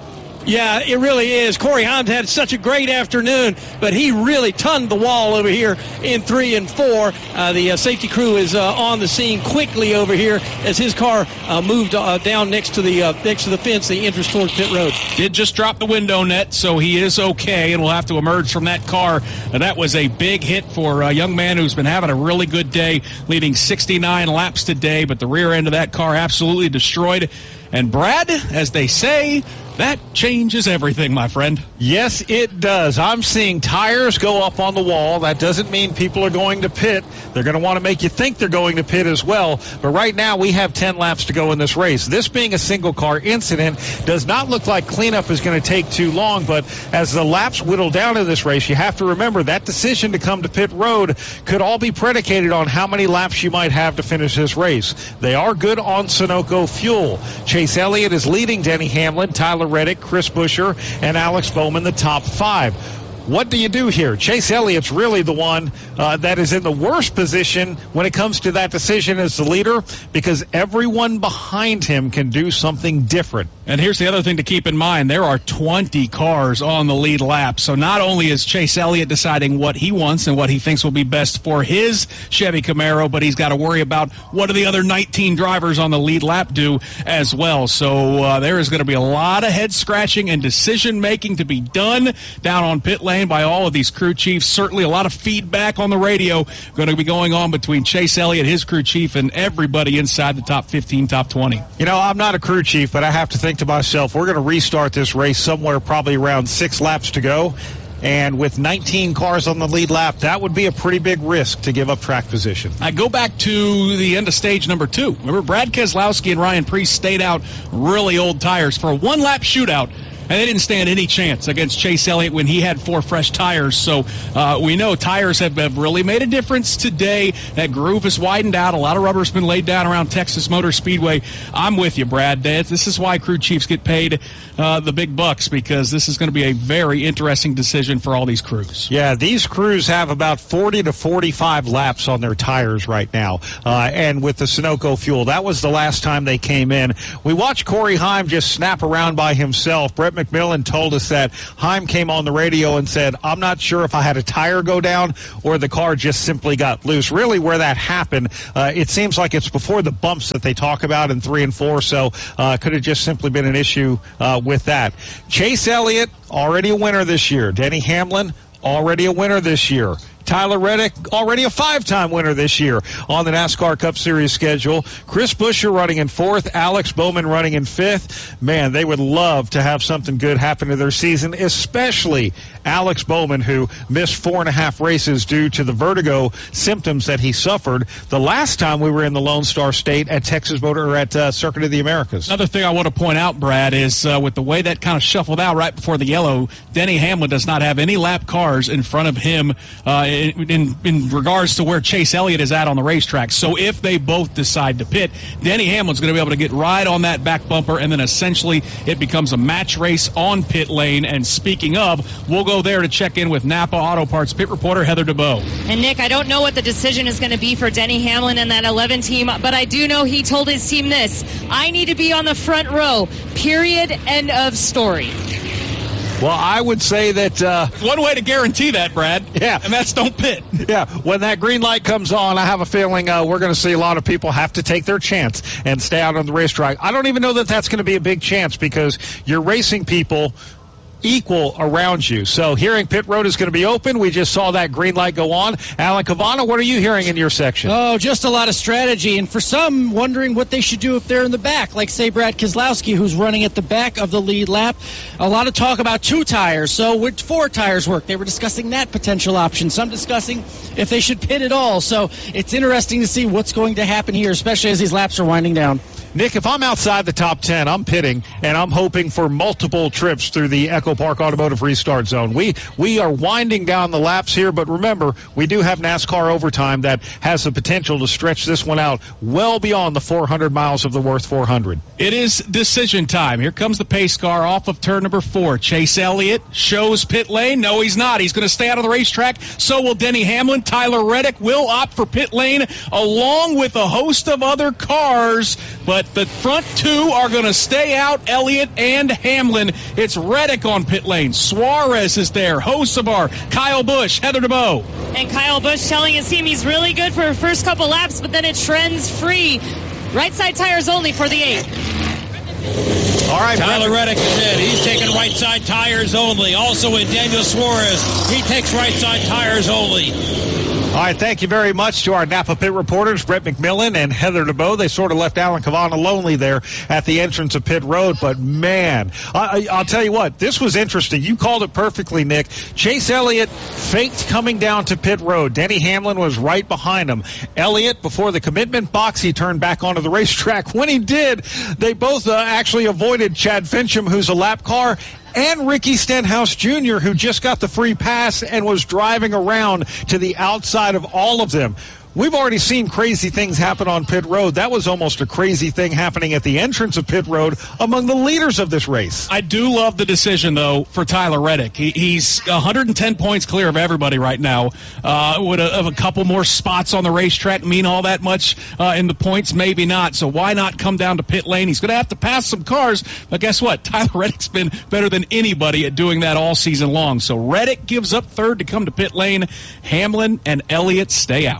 Yeah, it really is. Corey Heim had such a great afternoon, but he really tunned the wall over here in three and four. Uh, the uh, safety crew is uh, on the scene quickly over here as his car uh, moved uh, down next to the uh, next to the fence, the entrance towards pit road. Did just drop the window net, so he is okay, and will have to emerge from that car. And that was a big hit for a young man who's been having a really good day, leading sixty-nine laps today, but the rear end of that car absolutely destroyed. And Brad, as they say, that changes everything, my friend. Yes, it does. I'm seeing tires go up on the wall. That doesn't mean people are going to pit. They're going to want to make you think they're going to pit as well. But right now, we have ten laps to go in this race. This being a single-car incident does not look like cleanup is going to take too long. But as the laps whittle down in this race, you have to remember that decision to come to pit road could all be predicated on how many laps you might have to finish this race. They are good on Sunoco fuel. Chase Elliott is leading Denny Hamlin, Tyler Reddick, Chris Buescher, and Alex Bowman, the top five. What do you do here? Chase Elliott's really the one uh, that is in the worst position when it comes to that decision as the leader, because everyone behind him can do something different. And here's the other thing to keep in mind. There are twenty cars on the lead lap. So not only is Chase Elliott deciding what he wants and what he thinks will be best for his Chevy Camaro, but he's got to worry about what do the other nineteen drivers on the lead lap do as well. So uh, there is going to be a lot of head scratching and decision making to be done down on pit lane lane by all of these crew chiefs. Certainly a lot of feedback on the radio going to be going on between Chase Elliott, his crew chief, and everybody inside the top fifteen, top twenty. You know, I'm not a crew chief, but I have to think to myself, we're going to restart this race somewhere probably around six laps to go. And with nineteen cars on the lead lap, that would be a pretty big risk to give up track position. I go back to the end of stage number two. Remember, Brad Keselowski and Ryan Preece stayed out really old tires for a one-lap shootout, and they didn't stand any chance against Chase Elliott when he had four fresh tires. So uh, we know tires have, have really made a difference today. That groove has widened out. A lot of rubber's been laid down around Texas Motor Speedway. I'm with you, Brad. This is why crew chiefs get paid uh, the big bucks, because this is going to be a very interesting decision for all these crews. Yeah, these crews have about forty to forty-five laps on their tires right now. Uh, and with the Sunoco fuel, that was the last time they came in. We watched Corey Heim just snap around by himself. Brett McMillan told us that Heim came on the radio and said, I'm not sure if I had a tire go down or the car just simply got loose. Really, where that happened, uh, it seems like it's before the bumps that they talk about in three and four, so uh, could have just simply been an issue uh, with that. Chase Elliott, already a winner this year. Denny Hamlin, already a winner this year. Tyler Reddick, already a five-time winner this year on the NASCAR Cup Series schedule. Chris Buescher running in fourth, Alex Bowman running in fifth. Man, they would love to have something good happen to their season, especially Alex Bowman, who missed four and a half races due to the vertigo symptoms that he suffered the last time we were in the Lone Star State at Texas Motor or at uh, Circuit of the Americas. Another thing I want to point out, Brad, is uh, with the way that kind of shuffled out right before the yellow, Denny Hamlin does not have any lap cars in front of him uh, in, in, in regards to where Chase Elliott is at on the racetrack. So if they both decide to pit, Denny Hamlin's going to be able to get right on that back bumper, and then essentially it becomes a match race on pit lane. And speaking of, we'll go there to check in with Napa Auto Parts pit reporter Heather DeBow. And Nick, I don't know what the decision is going to be for Denny Hamlin and that eleven team, but I do know he told his team this: I need to be on the front row, period, end of story. Well, I would say that... Uh, One way to guarantee that, Brad. Yeah. And that's don't pit. Yeah. When that green light comes on, I have a feeling uh, we're going to see a lot of people have to take their chance and stay out on the racetrack. I don't even know that that's going to be a big chance, because you're racing people equal around you. So hearing pit road is going to be open. We just saw that green light go on. Alan Cavano, what are you hearing in your section? Oh, just a lot of strategy. And for some, wondering what they should do if they're in the back, like, say, Brad Keselowski, who's running at the back of the lead lap. A lot of talk about two tires. So would four tires work? They were discussing that potential option. Some discussing if they should pit at all. So it's interesting to see what's going to happen here, especially as these laps are winding down. Nick, if I'm outside the top ten, I'm pitting, and I'm hoping for multiple trips through the Echo Park Automotive Restart Zone. We we are winding down the laps here, but remember, we do have NASCAR overtime that has the potential to stretch this one out well beyond the four hundred miles of the Worth four hundred. It is decision time. Here comes the pace car off of turn number four. Chase Elliott shows pit lane. No, he's not. He's going to stay out of the racetrack. So will Denny Hamlin. Tyler Reddick will opt for pit lane along with a host of other cars, but the front two are going to stay out, Elliott and Hamlin. It's Reddick on pit lane. Suarez is there. Hocevar, Kyle Busch, Heather DeBow. And Kyle Busch telling his team he's really good for the first couple laps, but then it trends free. Right side tires only for the eight. All right, Tyler Reddick is in. He's taking right side tires only. Also in Daniel Suarez. He takes right side tires only. All right, thank you very much to our Napa pit reporters, Brett McMillan and Heather DeBow. They sort of left Alan Cavano lonely there at the entrance of pit road, but man, I, I'll tell you what, this was interesting. You called it perfectly, Nick. Chase Elliott faked coming down to pit road. Denny Hamlin was right behind him. Elliott, before the commitment box, he turned back onto the racetrack. When he did, they both uh, actually avoided Chad Fincham, who's a lap car, and Ricky Stenhouse Junior, who just got the free pass and was driving around to the outside of all of them. We've already seen crazy things happen on pit road. That was almost a crazy thing happening at the entrance of pit road among the leaders of this race. I do love the decision, though, for Tyler Reddick. He, he's one hundred ten points clear of everybody right now. Uh, would a, of a couple more spots on the racetrack mean all that much uh, in the points? Maybe not. So why not come down to pit lane? He's going to have to pass some cars, but guess what? Tyler Reddick's been better than anybody at doing that all season long. So Reddick gives up third to come to pit lane. Hamlin and Elliott stay out. All right.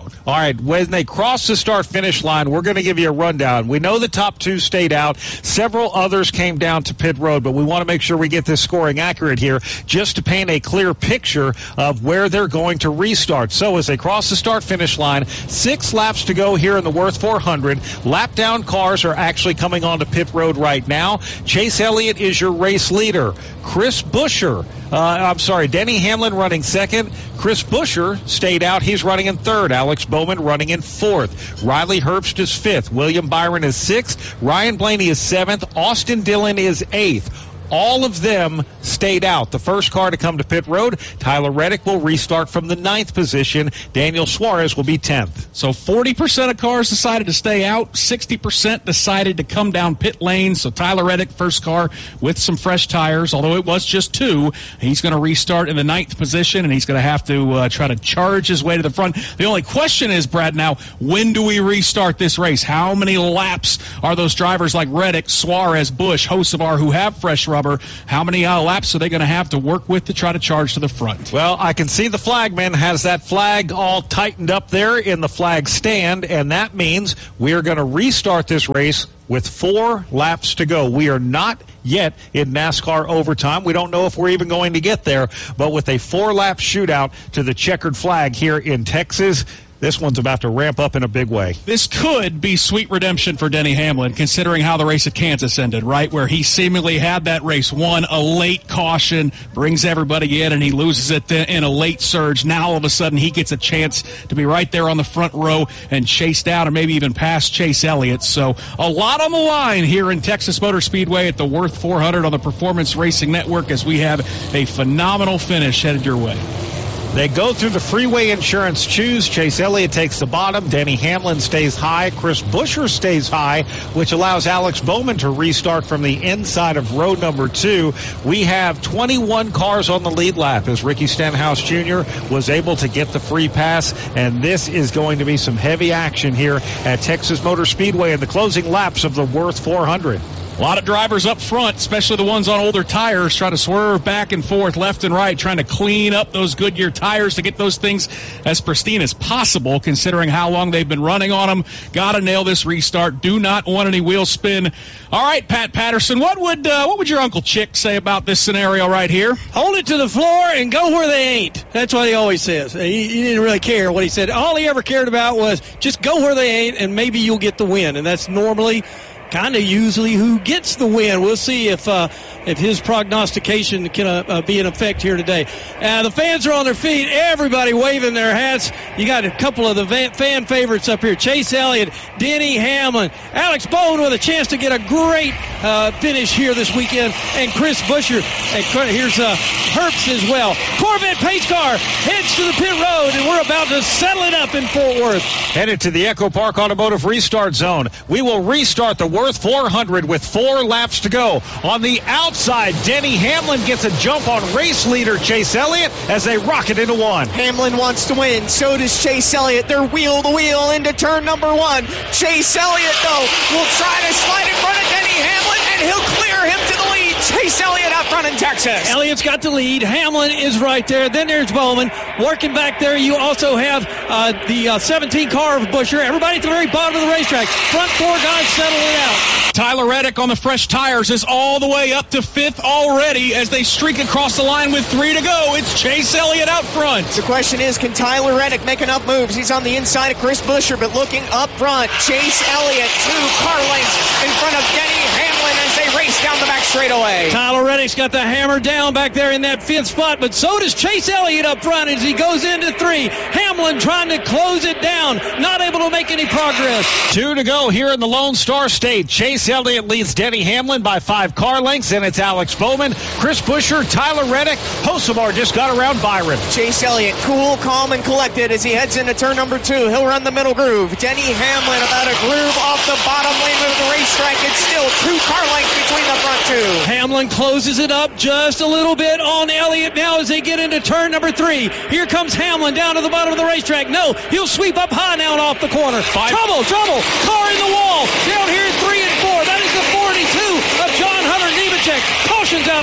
right, when they cross the start-finish line, we're going to give you a rundown. We know the top two stayed out. Several others came down to pit road, but we want to make sure we get this scoring accurate here just to paint a clear picture of where they're going to restart. So as they cross the start-finish line, six laps to go here in the Worth four hundred. Lap-down cars are actually coming onto pit road right now. Chase Elliott is your race leader. Chris Buescher, uh, I'm sorry, Denny Hamlin running second. Chris Buescher stayed out. He's running in third. Alex Bowman running in fourth. Riley Herbst is fifth. William Byron is sixth. Ryan Blaney is seventh. Austin Dillon is eighth. All of them stayed out. The first car to come to pit road, Tyler Reddick, will restart from the ninth position. Daniel Suarez will be tenth. So forty percent of cars decided to stay out. sixty percent decided to come down pit lane. So Tyler Reddick, first car with some fresh tires, although it was just two. He's going to restart in the ninth position, and he's going to have to uh, try to charge his way to the front. The only question is, Brad, now, when do we restart this race? How many laps are those drivers like Reddick, Suarez, Busch, Hocevar, who have fresh rubber? How many uh, laps are they going to have to work with to try to charge to the front? Well, I can see the flagman has that flag all tightened up there in the flag stand, and that means we are going to restart this race with four laps to go. We are not yet in NASCAR overtime. We don't know if we're even going to get there, but with a four-lap shootout to the checkered flag here in Texas, this one's about to ramp up in a big way. This could be sweet redemption for Denny Hamlin, considering how the race at Kansas ended, right? Where he seemingly had that race won, a late caution, brings everybody in, and he loses it in a late surge. Now, all of a sudden, he gets a chance to be right there on the front row and chase down and maybe even pass Chase Elliott. So a lot on the line here in Texas Motor Speedway at the Worth four hundred on the Performance Racing Network as we have a phenomenal finish headed your way. They go through the Freeway Insurance Choose. Chase Elliott takes the bottom. Denny Hamlin stays high. Chris Buescher stays high, which allows Alex Bowman to restart from the inside of row number two. We have twenty-one cars on the lead lap as Ricky Stenhouse Junior was able to get the free pass, and this is going to be some heavy action here at Texas Motor Speedway in the closing laps of the Worth four hundred. A lot of drivers up front, especially the ones on older tires, trying to swerve back and forth, left and right, trying to clean up those Goodyear tires to get those things as pristine as possible, considering how long they've been running on them. Got to nail this restart. Do not want any wheel spin. All right, Pat Patterson, what would uh, what would your Uncle Chick say about this scenario right here? Hold it to the floor and go where they ain't. That's what he always says. He, he didn't really care what he said. All he ever cared about was just go where they ain't, and maybe you'll get the win. And that's normally kind of usually who gets the win. We'll see if uh, if his prognostication can uh, uh, be in effect here today. Uh, the fans are on their feet. Everybody waving their hats. You got a couple of the van- fan favorites up here. Chase Elliott, Denny Hamlin, Alex Bowman with a chance to get a great uh, finish here this weekend, and Chris Buescher. And here's uh, Herbst as well. Corvette pace car heads to the pit road, and we're about to settle it up in Fort Worth. Headed to the Echo Park Automotive Restart Zone. We will restart the Worth four hundred with four laps to go. On the outside, Denny Hamlin gets a jump on race leader Chase Elliott as they rocket into one. Hamlin wants to win. So does Chase Elliott. They're wheel to wheel into turn number one. Chase Elliott, though, will try to slide in front of Denny Hamlin, and he'll clear him to the lead. Chase Elliott out front in Texas. Elliott's got the lead. Hamlin is right there. Then there's Bowman. Working back there, you also have uh, the uh, seventeen car of Buescher. Everybody at the very bottom of the racetrack. Front four guys settle it out. Tyler Reddick on the fresh tires is all the way up to fifth already as they streak across the line with three to go. It's Chase Elliott out front. The question is, can Tyler Reddick make enough moves? He's on the inside of Chris Buescher, but looking up front, Chase Elliott, two car lengths in front of Denny Hamlin as they race down the back straightaway. Tyler Reddick's got the hammer down back there in that fifth spot, but so does Chase Elliott up front as he goes into three. Hamlin trying to close it down, not able to make any progress. Two to go here in the Lone Star State. Chase Elliott leads Denny Hamlin by five car lengths, and it's Alex Bowman, Chris Buescher, Tyler Reddick. Hocevar just got around Byron. Chase Elliott, cool, calm, and collected as he heads into turn number two. He'll run the middle groove. Denny Hamlin about a groove off the bottom lane of the racetrack. It's still two car lengths between the front two. Hamlin closes it up just a little bit on Elliott now as they get into turn number three. Here comes Hamlin down to the bottom of the racetrack. No, he'll sweep up high now and off the corner. Five. Trouble, trouble, car in the wall. Down here at three and four. That is the forty-two of John Hunter Nemechek. Cautions out on the speedway.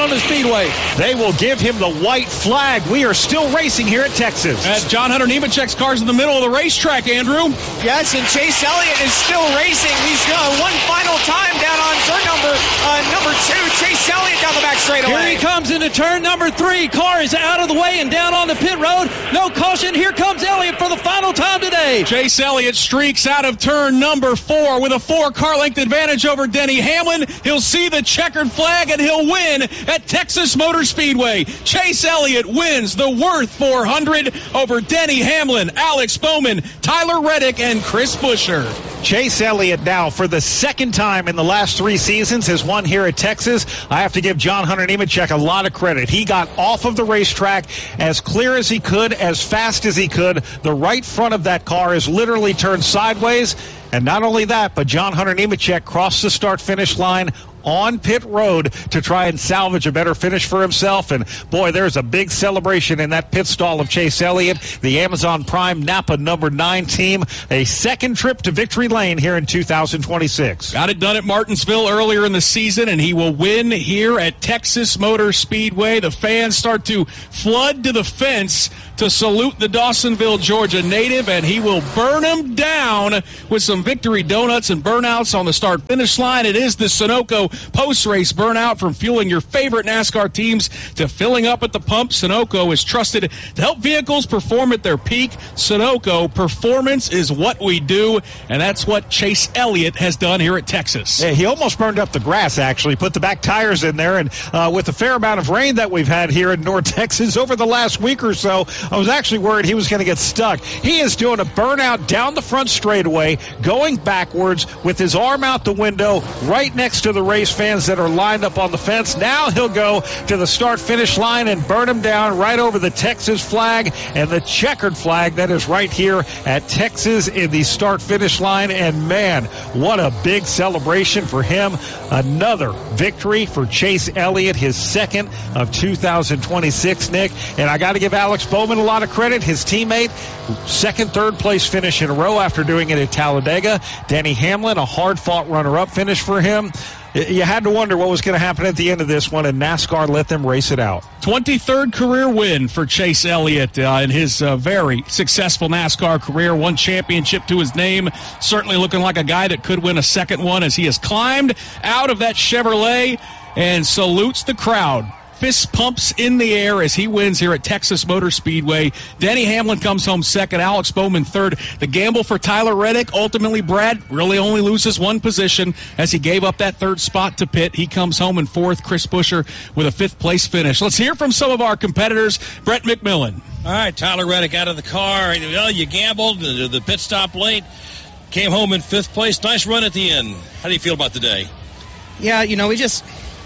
Speedway. They will give him the white flag. We are still racing here at Texas. As John Hunter Nemechek's car's in the middle of the racetrack, Andrew. Yes, and Chase Elliott is still racing. He's got one final time down on turn number uh, number two. Chase Elliott down the back straightaway. Here he comes into turn number three. Car is out of the way and down on the pit road. No caution. Here comes Elliott for the final time today. Chase Elliott streaks out of turn number four with a four-car length advantage over Denny Hamlin. He'll see the checkered flag and he'll win at Texas Motor Speedway. Chase Elliott wins the Worth four hundred over Denny Hamlin, Alex Bowman, Tyler Reddick, and Chris Buescher. Chase Elliott now, for the second time in the last three seasons, has won here at Texas. I have to give John Hunter Nemechek a lot of credit. He got off of the racetrack as clear as he could, as fast as he could. The right front of that car is literally turned sideways. And not only that, but John Hunter Nemechek crossed the start-finish line on pit road to try and salvage a better finish for himself. And boy, there's a big celebration in that pit stall of Chase Elliott, the Amazon Prime Napa number nine team. A second trip to victory lane here in two thousand twenty-six. Got it done at Martinsville earlier in the season, and he will win here at Texas Motor Speedway. The fans start to flood to the fence to salute the Dawsonville, Georgia native, and he will burn them down with some victory donuts and burnouts on the start-finish line. It is the Sunoco post-race burnout. From fueling your favorite NASCAR teams to filling up at the pump, Sunoco is trusted to help vehicles perform at their peak. Sunoco, performance is what we do, and that's what Chase Elliott has done here at Texas. Yeah, he almost burned up the grass, actually. Put the back tires in there, and uh, with the fair amount of rain that we've had here in North Texas over the last week or so, I was actually worried he was going to get stuck. He is doing a burnout down the front straightaway, going backwards with his arm out the window right next to the race fans that are lined up on the fence. Now he'll go to the start-finish line and burn them down right over the Texas flag and the checkered flag that is right here at Texas in the start-finish line. And man, what a big celebration for him. Another victory for Chase Elliott, his second of two thousand twenty-six, Nick. And I got to give Alex Bowman a lot of credit, his teammate. Second, third place finish in a row after doing it at Talladega. Denny Hamlin, a hard-fought runner-up finish for him. You had to wonder what was going to happen at the end of this one, and NASCAR let them race it out. twenty-third career win for Chase Elliott uh, in his uh, very successful NASCAR career. One championship to his name. Certainly looking like a guy that could win a second one as he has climbed out of that Chevrolet and salutes the crowd. Fist pumps in the air as he wins here at Texas Motor Speedway. Denny Hamlin comes home second, Alex Bowman third. The gamble for Tyler Reddick, ultimately Brad really only loses one position as he gave up that third spot to Pitt. He comes home in fourth. Chris Buescher with a fifth place finish. Let's hear from some of our competitors. Brett McMillan. All right, Tyler Reddick out of the car. Well, you gambled, the, the pit stop late, came home in fifth place. Nice run at the end. How do you feel about the day? Yeah, you know, we just...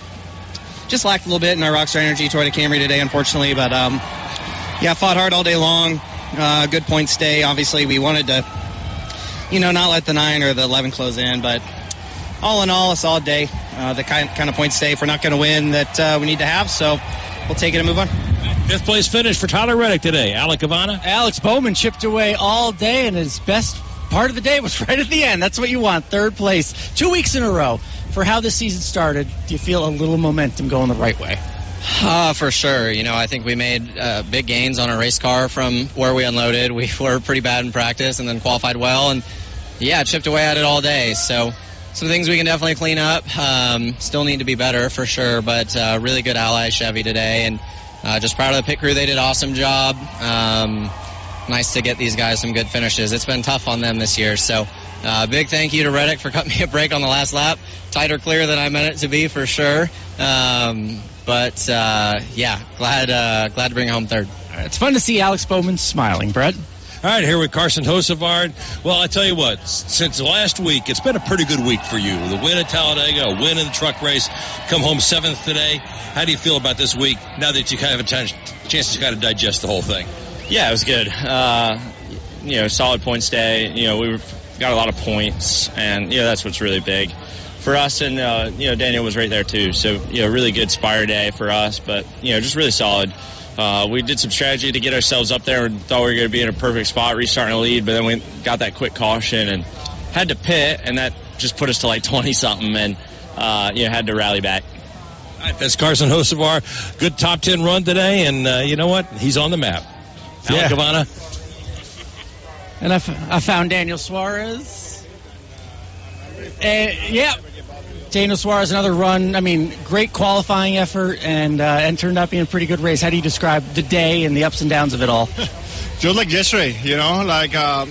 Just lacked a little bit in our Rockstar Energy Toyota Camry today, unfortunately. But, um, yeah, fought hard all day long. Uh, good point stay. Obviously, we wanted to, you know, not let the nine or the eleven close in. But all in all, a solid day. Uh, the kind, kind of point stay if we're not going to win that uh, we need to have. So we'll take it and move on. Fifth place finish for Tyler Reddick today. Alec Havana. Alex Bowman chipped away all day, and his best part of the day was right at the end. That's what you want, third place. Two weeks in a row. For how this season started, do you feel a little momentum going the right way? Uh, for sure. You know, I think we made uh, big gains on our race car from where we unloaded. We were pretty bad in practice and then qualified well. And, yeah, chipped away at it all day. So some things we can definitely clean up. Um, still need to be better for sure, but uh, really good ally Chevy today. And uh, just proud of the pit crew. They did an awesome job. Um, nice to get these guys some good finishes. It's been tough on them this year. So uh, big thank you to Reddick for cutting me a break on the last lap. Tighter clear than I meant it to be for sure. Um, but, uh, yeah, glad uh, glad to bring home third. All right, it's fun to see Alex Bowman smiling, Brett. All right, here with Carson Hosevard. Well, I tell you what, since last week, it's been a pretty good week for you. The win at Talladega, a win in the truck race, come home seventh today. How do you feel about this week now that you kind of have a chance to kind of digest the whole thing? Yeah, it was good. Uh, you know, solid point stay. You know, we were, got a lot of points, and, you know, that's what's really big for us. And, uh, you know, Daniel was right there, too. So, you know, really good Spire day for us, but, you know, just really solid. Uh, we did some strategy to get ourselves up there and thought we were going to be in a perfect spot, restarting a lead, but then we got that quick caution and had to pit, and that just put us to like twenty-something, and, uh, you know, had to rally back. That's Carson Hocevar. Good top ten run today, and uh, you know what? He's on the map. Alan Yeah. Cavana. And I, f- I found Daniel Suarez. Uh, yeah. Daniel Suarez, another run. I mean, great qualifying effort, and uh, and turned out being a pretty good race. How do you describe the day and the ups and downs of it all? Just like yesterday, you know, like, um,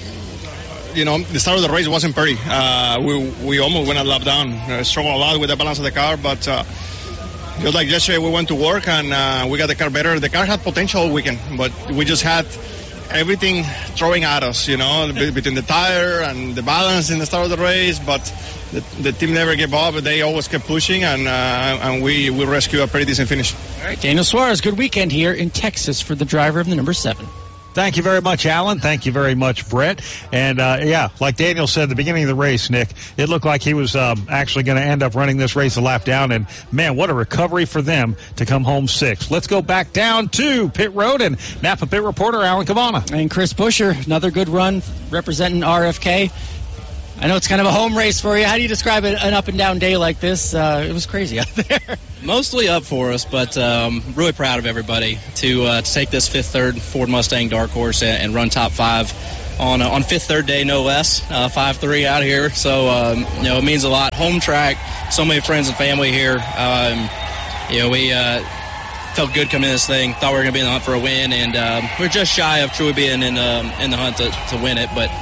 you know, the start of the race wasn't pretty. Uh, we we almost went a lap down. Uh, struggled a lot with the balance of the car, but uh, just like yesterday, we went to work and uh, we got the car better. The car had potential all weekend, but we just had everything throwing at us, you know, between the tire and the balance in the start of the race, but the, the team never gave up. They always kept pushing, and uh, and we, we rescued a pretty decent finish. All right, Daniel Suarez, good weekend here in Texas for the driver of the number seven. Thank you very much, Alan. Thank you very much, Brett. And, uh, yeah, like Daniel said at the beginning of the race, Nick, it looked like he was um, actually going to end up running this race a lap down. And, man, what a recovery for them to come home sixth. Let's go back down to pit road and Napa pit reporter Alan Cavana. And Chris Buescher, another good run representing R F K. I know it's kind of a home race for you. How do you describe it, an up-and-down day like this? Uh, it was crazy out there. Mostly up for us, but um, really proud of everybody to uh, to take this fifth third Ford Mustang Dark Horse and, and run top five on uh, on fifth third day, no less. Uh, five three out here, so um, you know it means a lot. Home track, so many friends and family here. Um, you know we uh, felt good coming in this thing. Thought we were going to be in the hunt for a win, and um, we're just shy of truly being in um, in the hunt to, to win it. But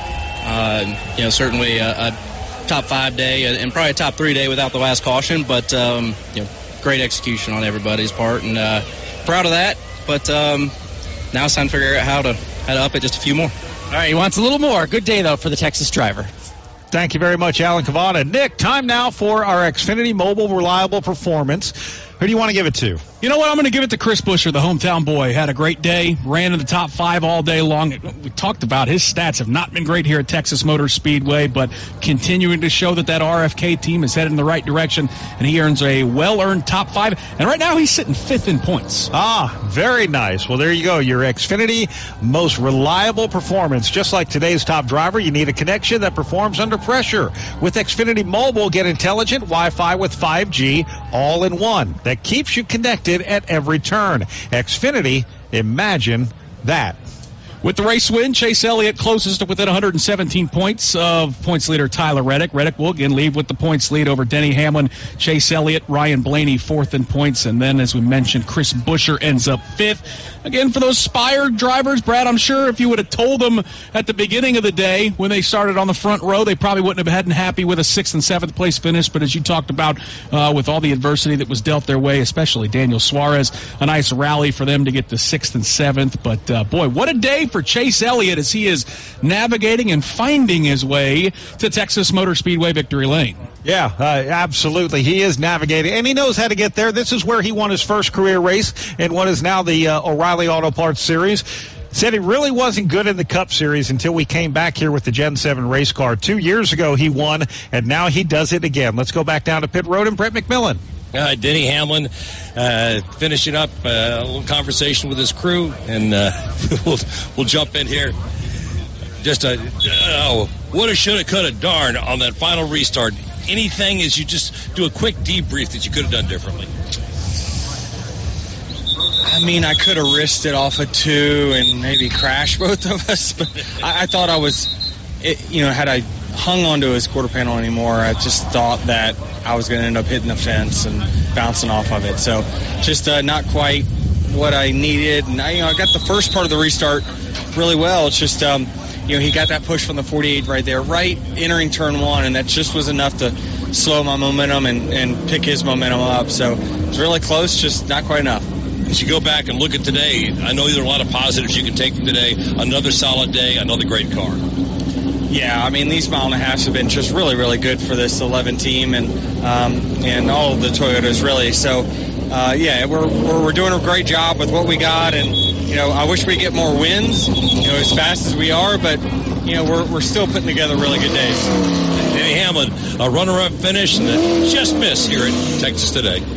uh, you know certainly a, a top five day and probably a top three day without the last caution. But um, you know. Great execution on everybody's part, and uh, proud of that. But um, now it's time to figure out how to how to up it just a few more. All right, he wants a little more. Good day, though, for the Texas driver. Thank you very much, Alan Cavana. Nick, time now for our Xfinity Mobile Reliable Performance. Who do you want to give it to? You know what? I'm going to give it to Chris Buescher, the hometown boy. Had a great day, ran in the top five all day long. We talked about his stats have not been great here at Texas Motor Speedway, but continuing to show that that R F K team is headed in the right direction, and he earns a well-earned top five. And right now he's sitting fifth in points. Ah, very nice. Well, there you go. Your Xfinity most reliable performance. Just like today's top driver, you need a connection that performs under pressure. With Xfinity Mobile, get intelligent Wi-Fi with five G all in one that keeps you connected at every turn. Xfinity, imagine that. With the race win, Chase Elliott closes to within one hundred seventeen points of points leader Tyler Reddick. Reddick will again lead with the points lead over Denny Hamlin, Chase Elliott, Ryan Blaney fourth in points, and then, as we mentioned, Chris Buescher ends up fifth. Again, for those Spire drivers, Brad, I'm sure if you would have told them at the beginning of the day when they started on the front row, they probably wouldn't have been happy with a sixth and seventh place finish. But as you talked about, uh, with all the adversity that was dealt their way, especially Daniel Suarez, a nice rally for them to get to sixth and seventh. But uh, boy, what a day for Chase Elliott as he is navigating and finding his way to Texas Motor Speedway Victory Lane. Yeah, uh, absolutely. He is navigating, and he knows how to get there. This is where he won his first career race in what is now the uh, O'Reilly Auto Parts Series. Said he really wasn't good in the Cup Series until we came back here with the Gen seven race car. Two years ago he won, and now he does it again. Let's go back down to pit road and Brett McMillan. Uh, Denny Hamlin uh, finishing up uh, a little conversation with his crew, and uh, we'll, we'll jump in here. Just a, oh, woulda, shoulda, coulda, darn on that final restart. Anything as you just do a quick debrief that you could have done differently? I mean, I could have risked it off of two and maybe crash both of us, but I, I thought I was, it, you know, had I hung onto his quarter panel anymore, I just thought that I was going to end up hitting the fence and bouncing off of it. So just uh, not quite what I needed. And I, you know, I got the first part of the restart really well. It's just, um, you know, he got that push from the forty-eight right there, right entering turn one, and that just was enough to slow my momentum and, and pick his momentum up. So it was really close, just not quite enough. As you go back and look at today, I know there are a lot of positives you can take from today. Another solid day, another great car. Yeah, I mean, these mile and a halves have been just really, really good for this eleven team and um, and all of the Toyotas, really. So, uh, yeah, we're, we're we're doing a great job with what we got, and you know, I wish we get more wins, you know, as fast as we are, but you know, we're we're still putting together really good days. Denny Hamlin, a runner-up finish, and just missed here in Texas today.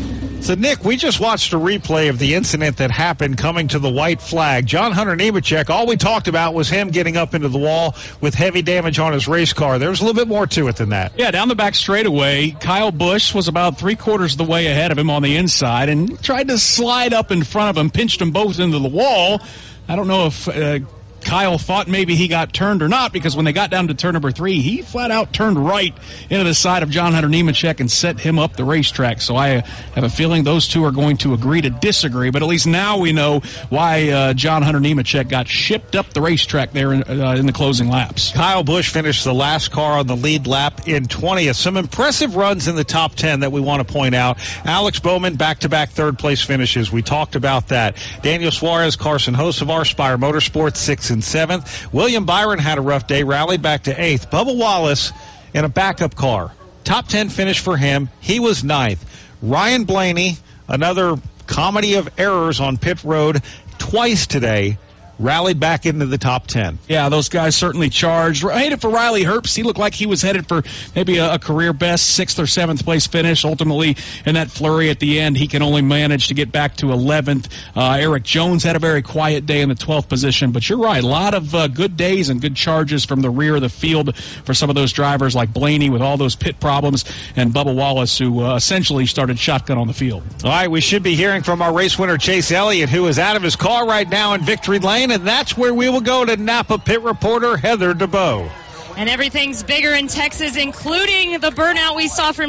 So, Nick, we just watched a replay of the incident that happened coming to the white flag. John Hunter Nemechek, all we talked about was him getting up into the wall with heavy damage on his race car. There's a little bit more to it than that. Yeah, down the back straightaway, Kyle Busch was about three quarters of the way ahead of him on the inside and tried to slide up in front of him, pinched them both into the wall. I don't know if uh, Kyle thought maybe he got turned or not, because when they got down to turn number three, he flat out turned right into the side of John Hunter Nemechek and set him up the racetrack. So I have a feeling those two are going to agree to disagree, but at least now we know why uh, John Hunter Nemechek got shipped up the racetrack there in, uh, in the closing laps. Kyle Busch finished the last car on the lead lap in twentieth. Some impressive runs in the top ten that we want to point out. Alex Bowman, back-to-back third-place finishes. We talked about that. Daniel Suarez, Carson Hocevar, Spire Motorsports, sixth and seventh. William Byron had a rough day, rallied back to eighth. Bubba Wallace in a backup car. Top ten finish for him. He was ninth. Ryan Blaney, another comedy of errors on pit road twice today, rallied back into the top ten. Yeah, those guys certainly charged. I hate it for Riley Herbst. He looked like he was headed for maybe a, a career best sixth or seventh place finish. Ultimately, in that flurry at the end, he can only manage to get back to eleventh. Uh, Eric Jones had a very quiet day in the twelfth position, but you're right. A lot of uh, good days and good charges from the rear of the field for some of those drivers like Blaney with all those pit problems, and Bubba Wallace, who uh, essentially started shotgun on the field. All right, we should be hearing from our race winner, Chase Elliott, who is out of his car right now in victory lane. And that's where we will go to Napa pit reporter Heather DeBow. And everything's bigger in Texas, including the burnout we saw from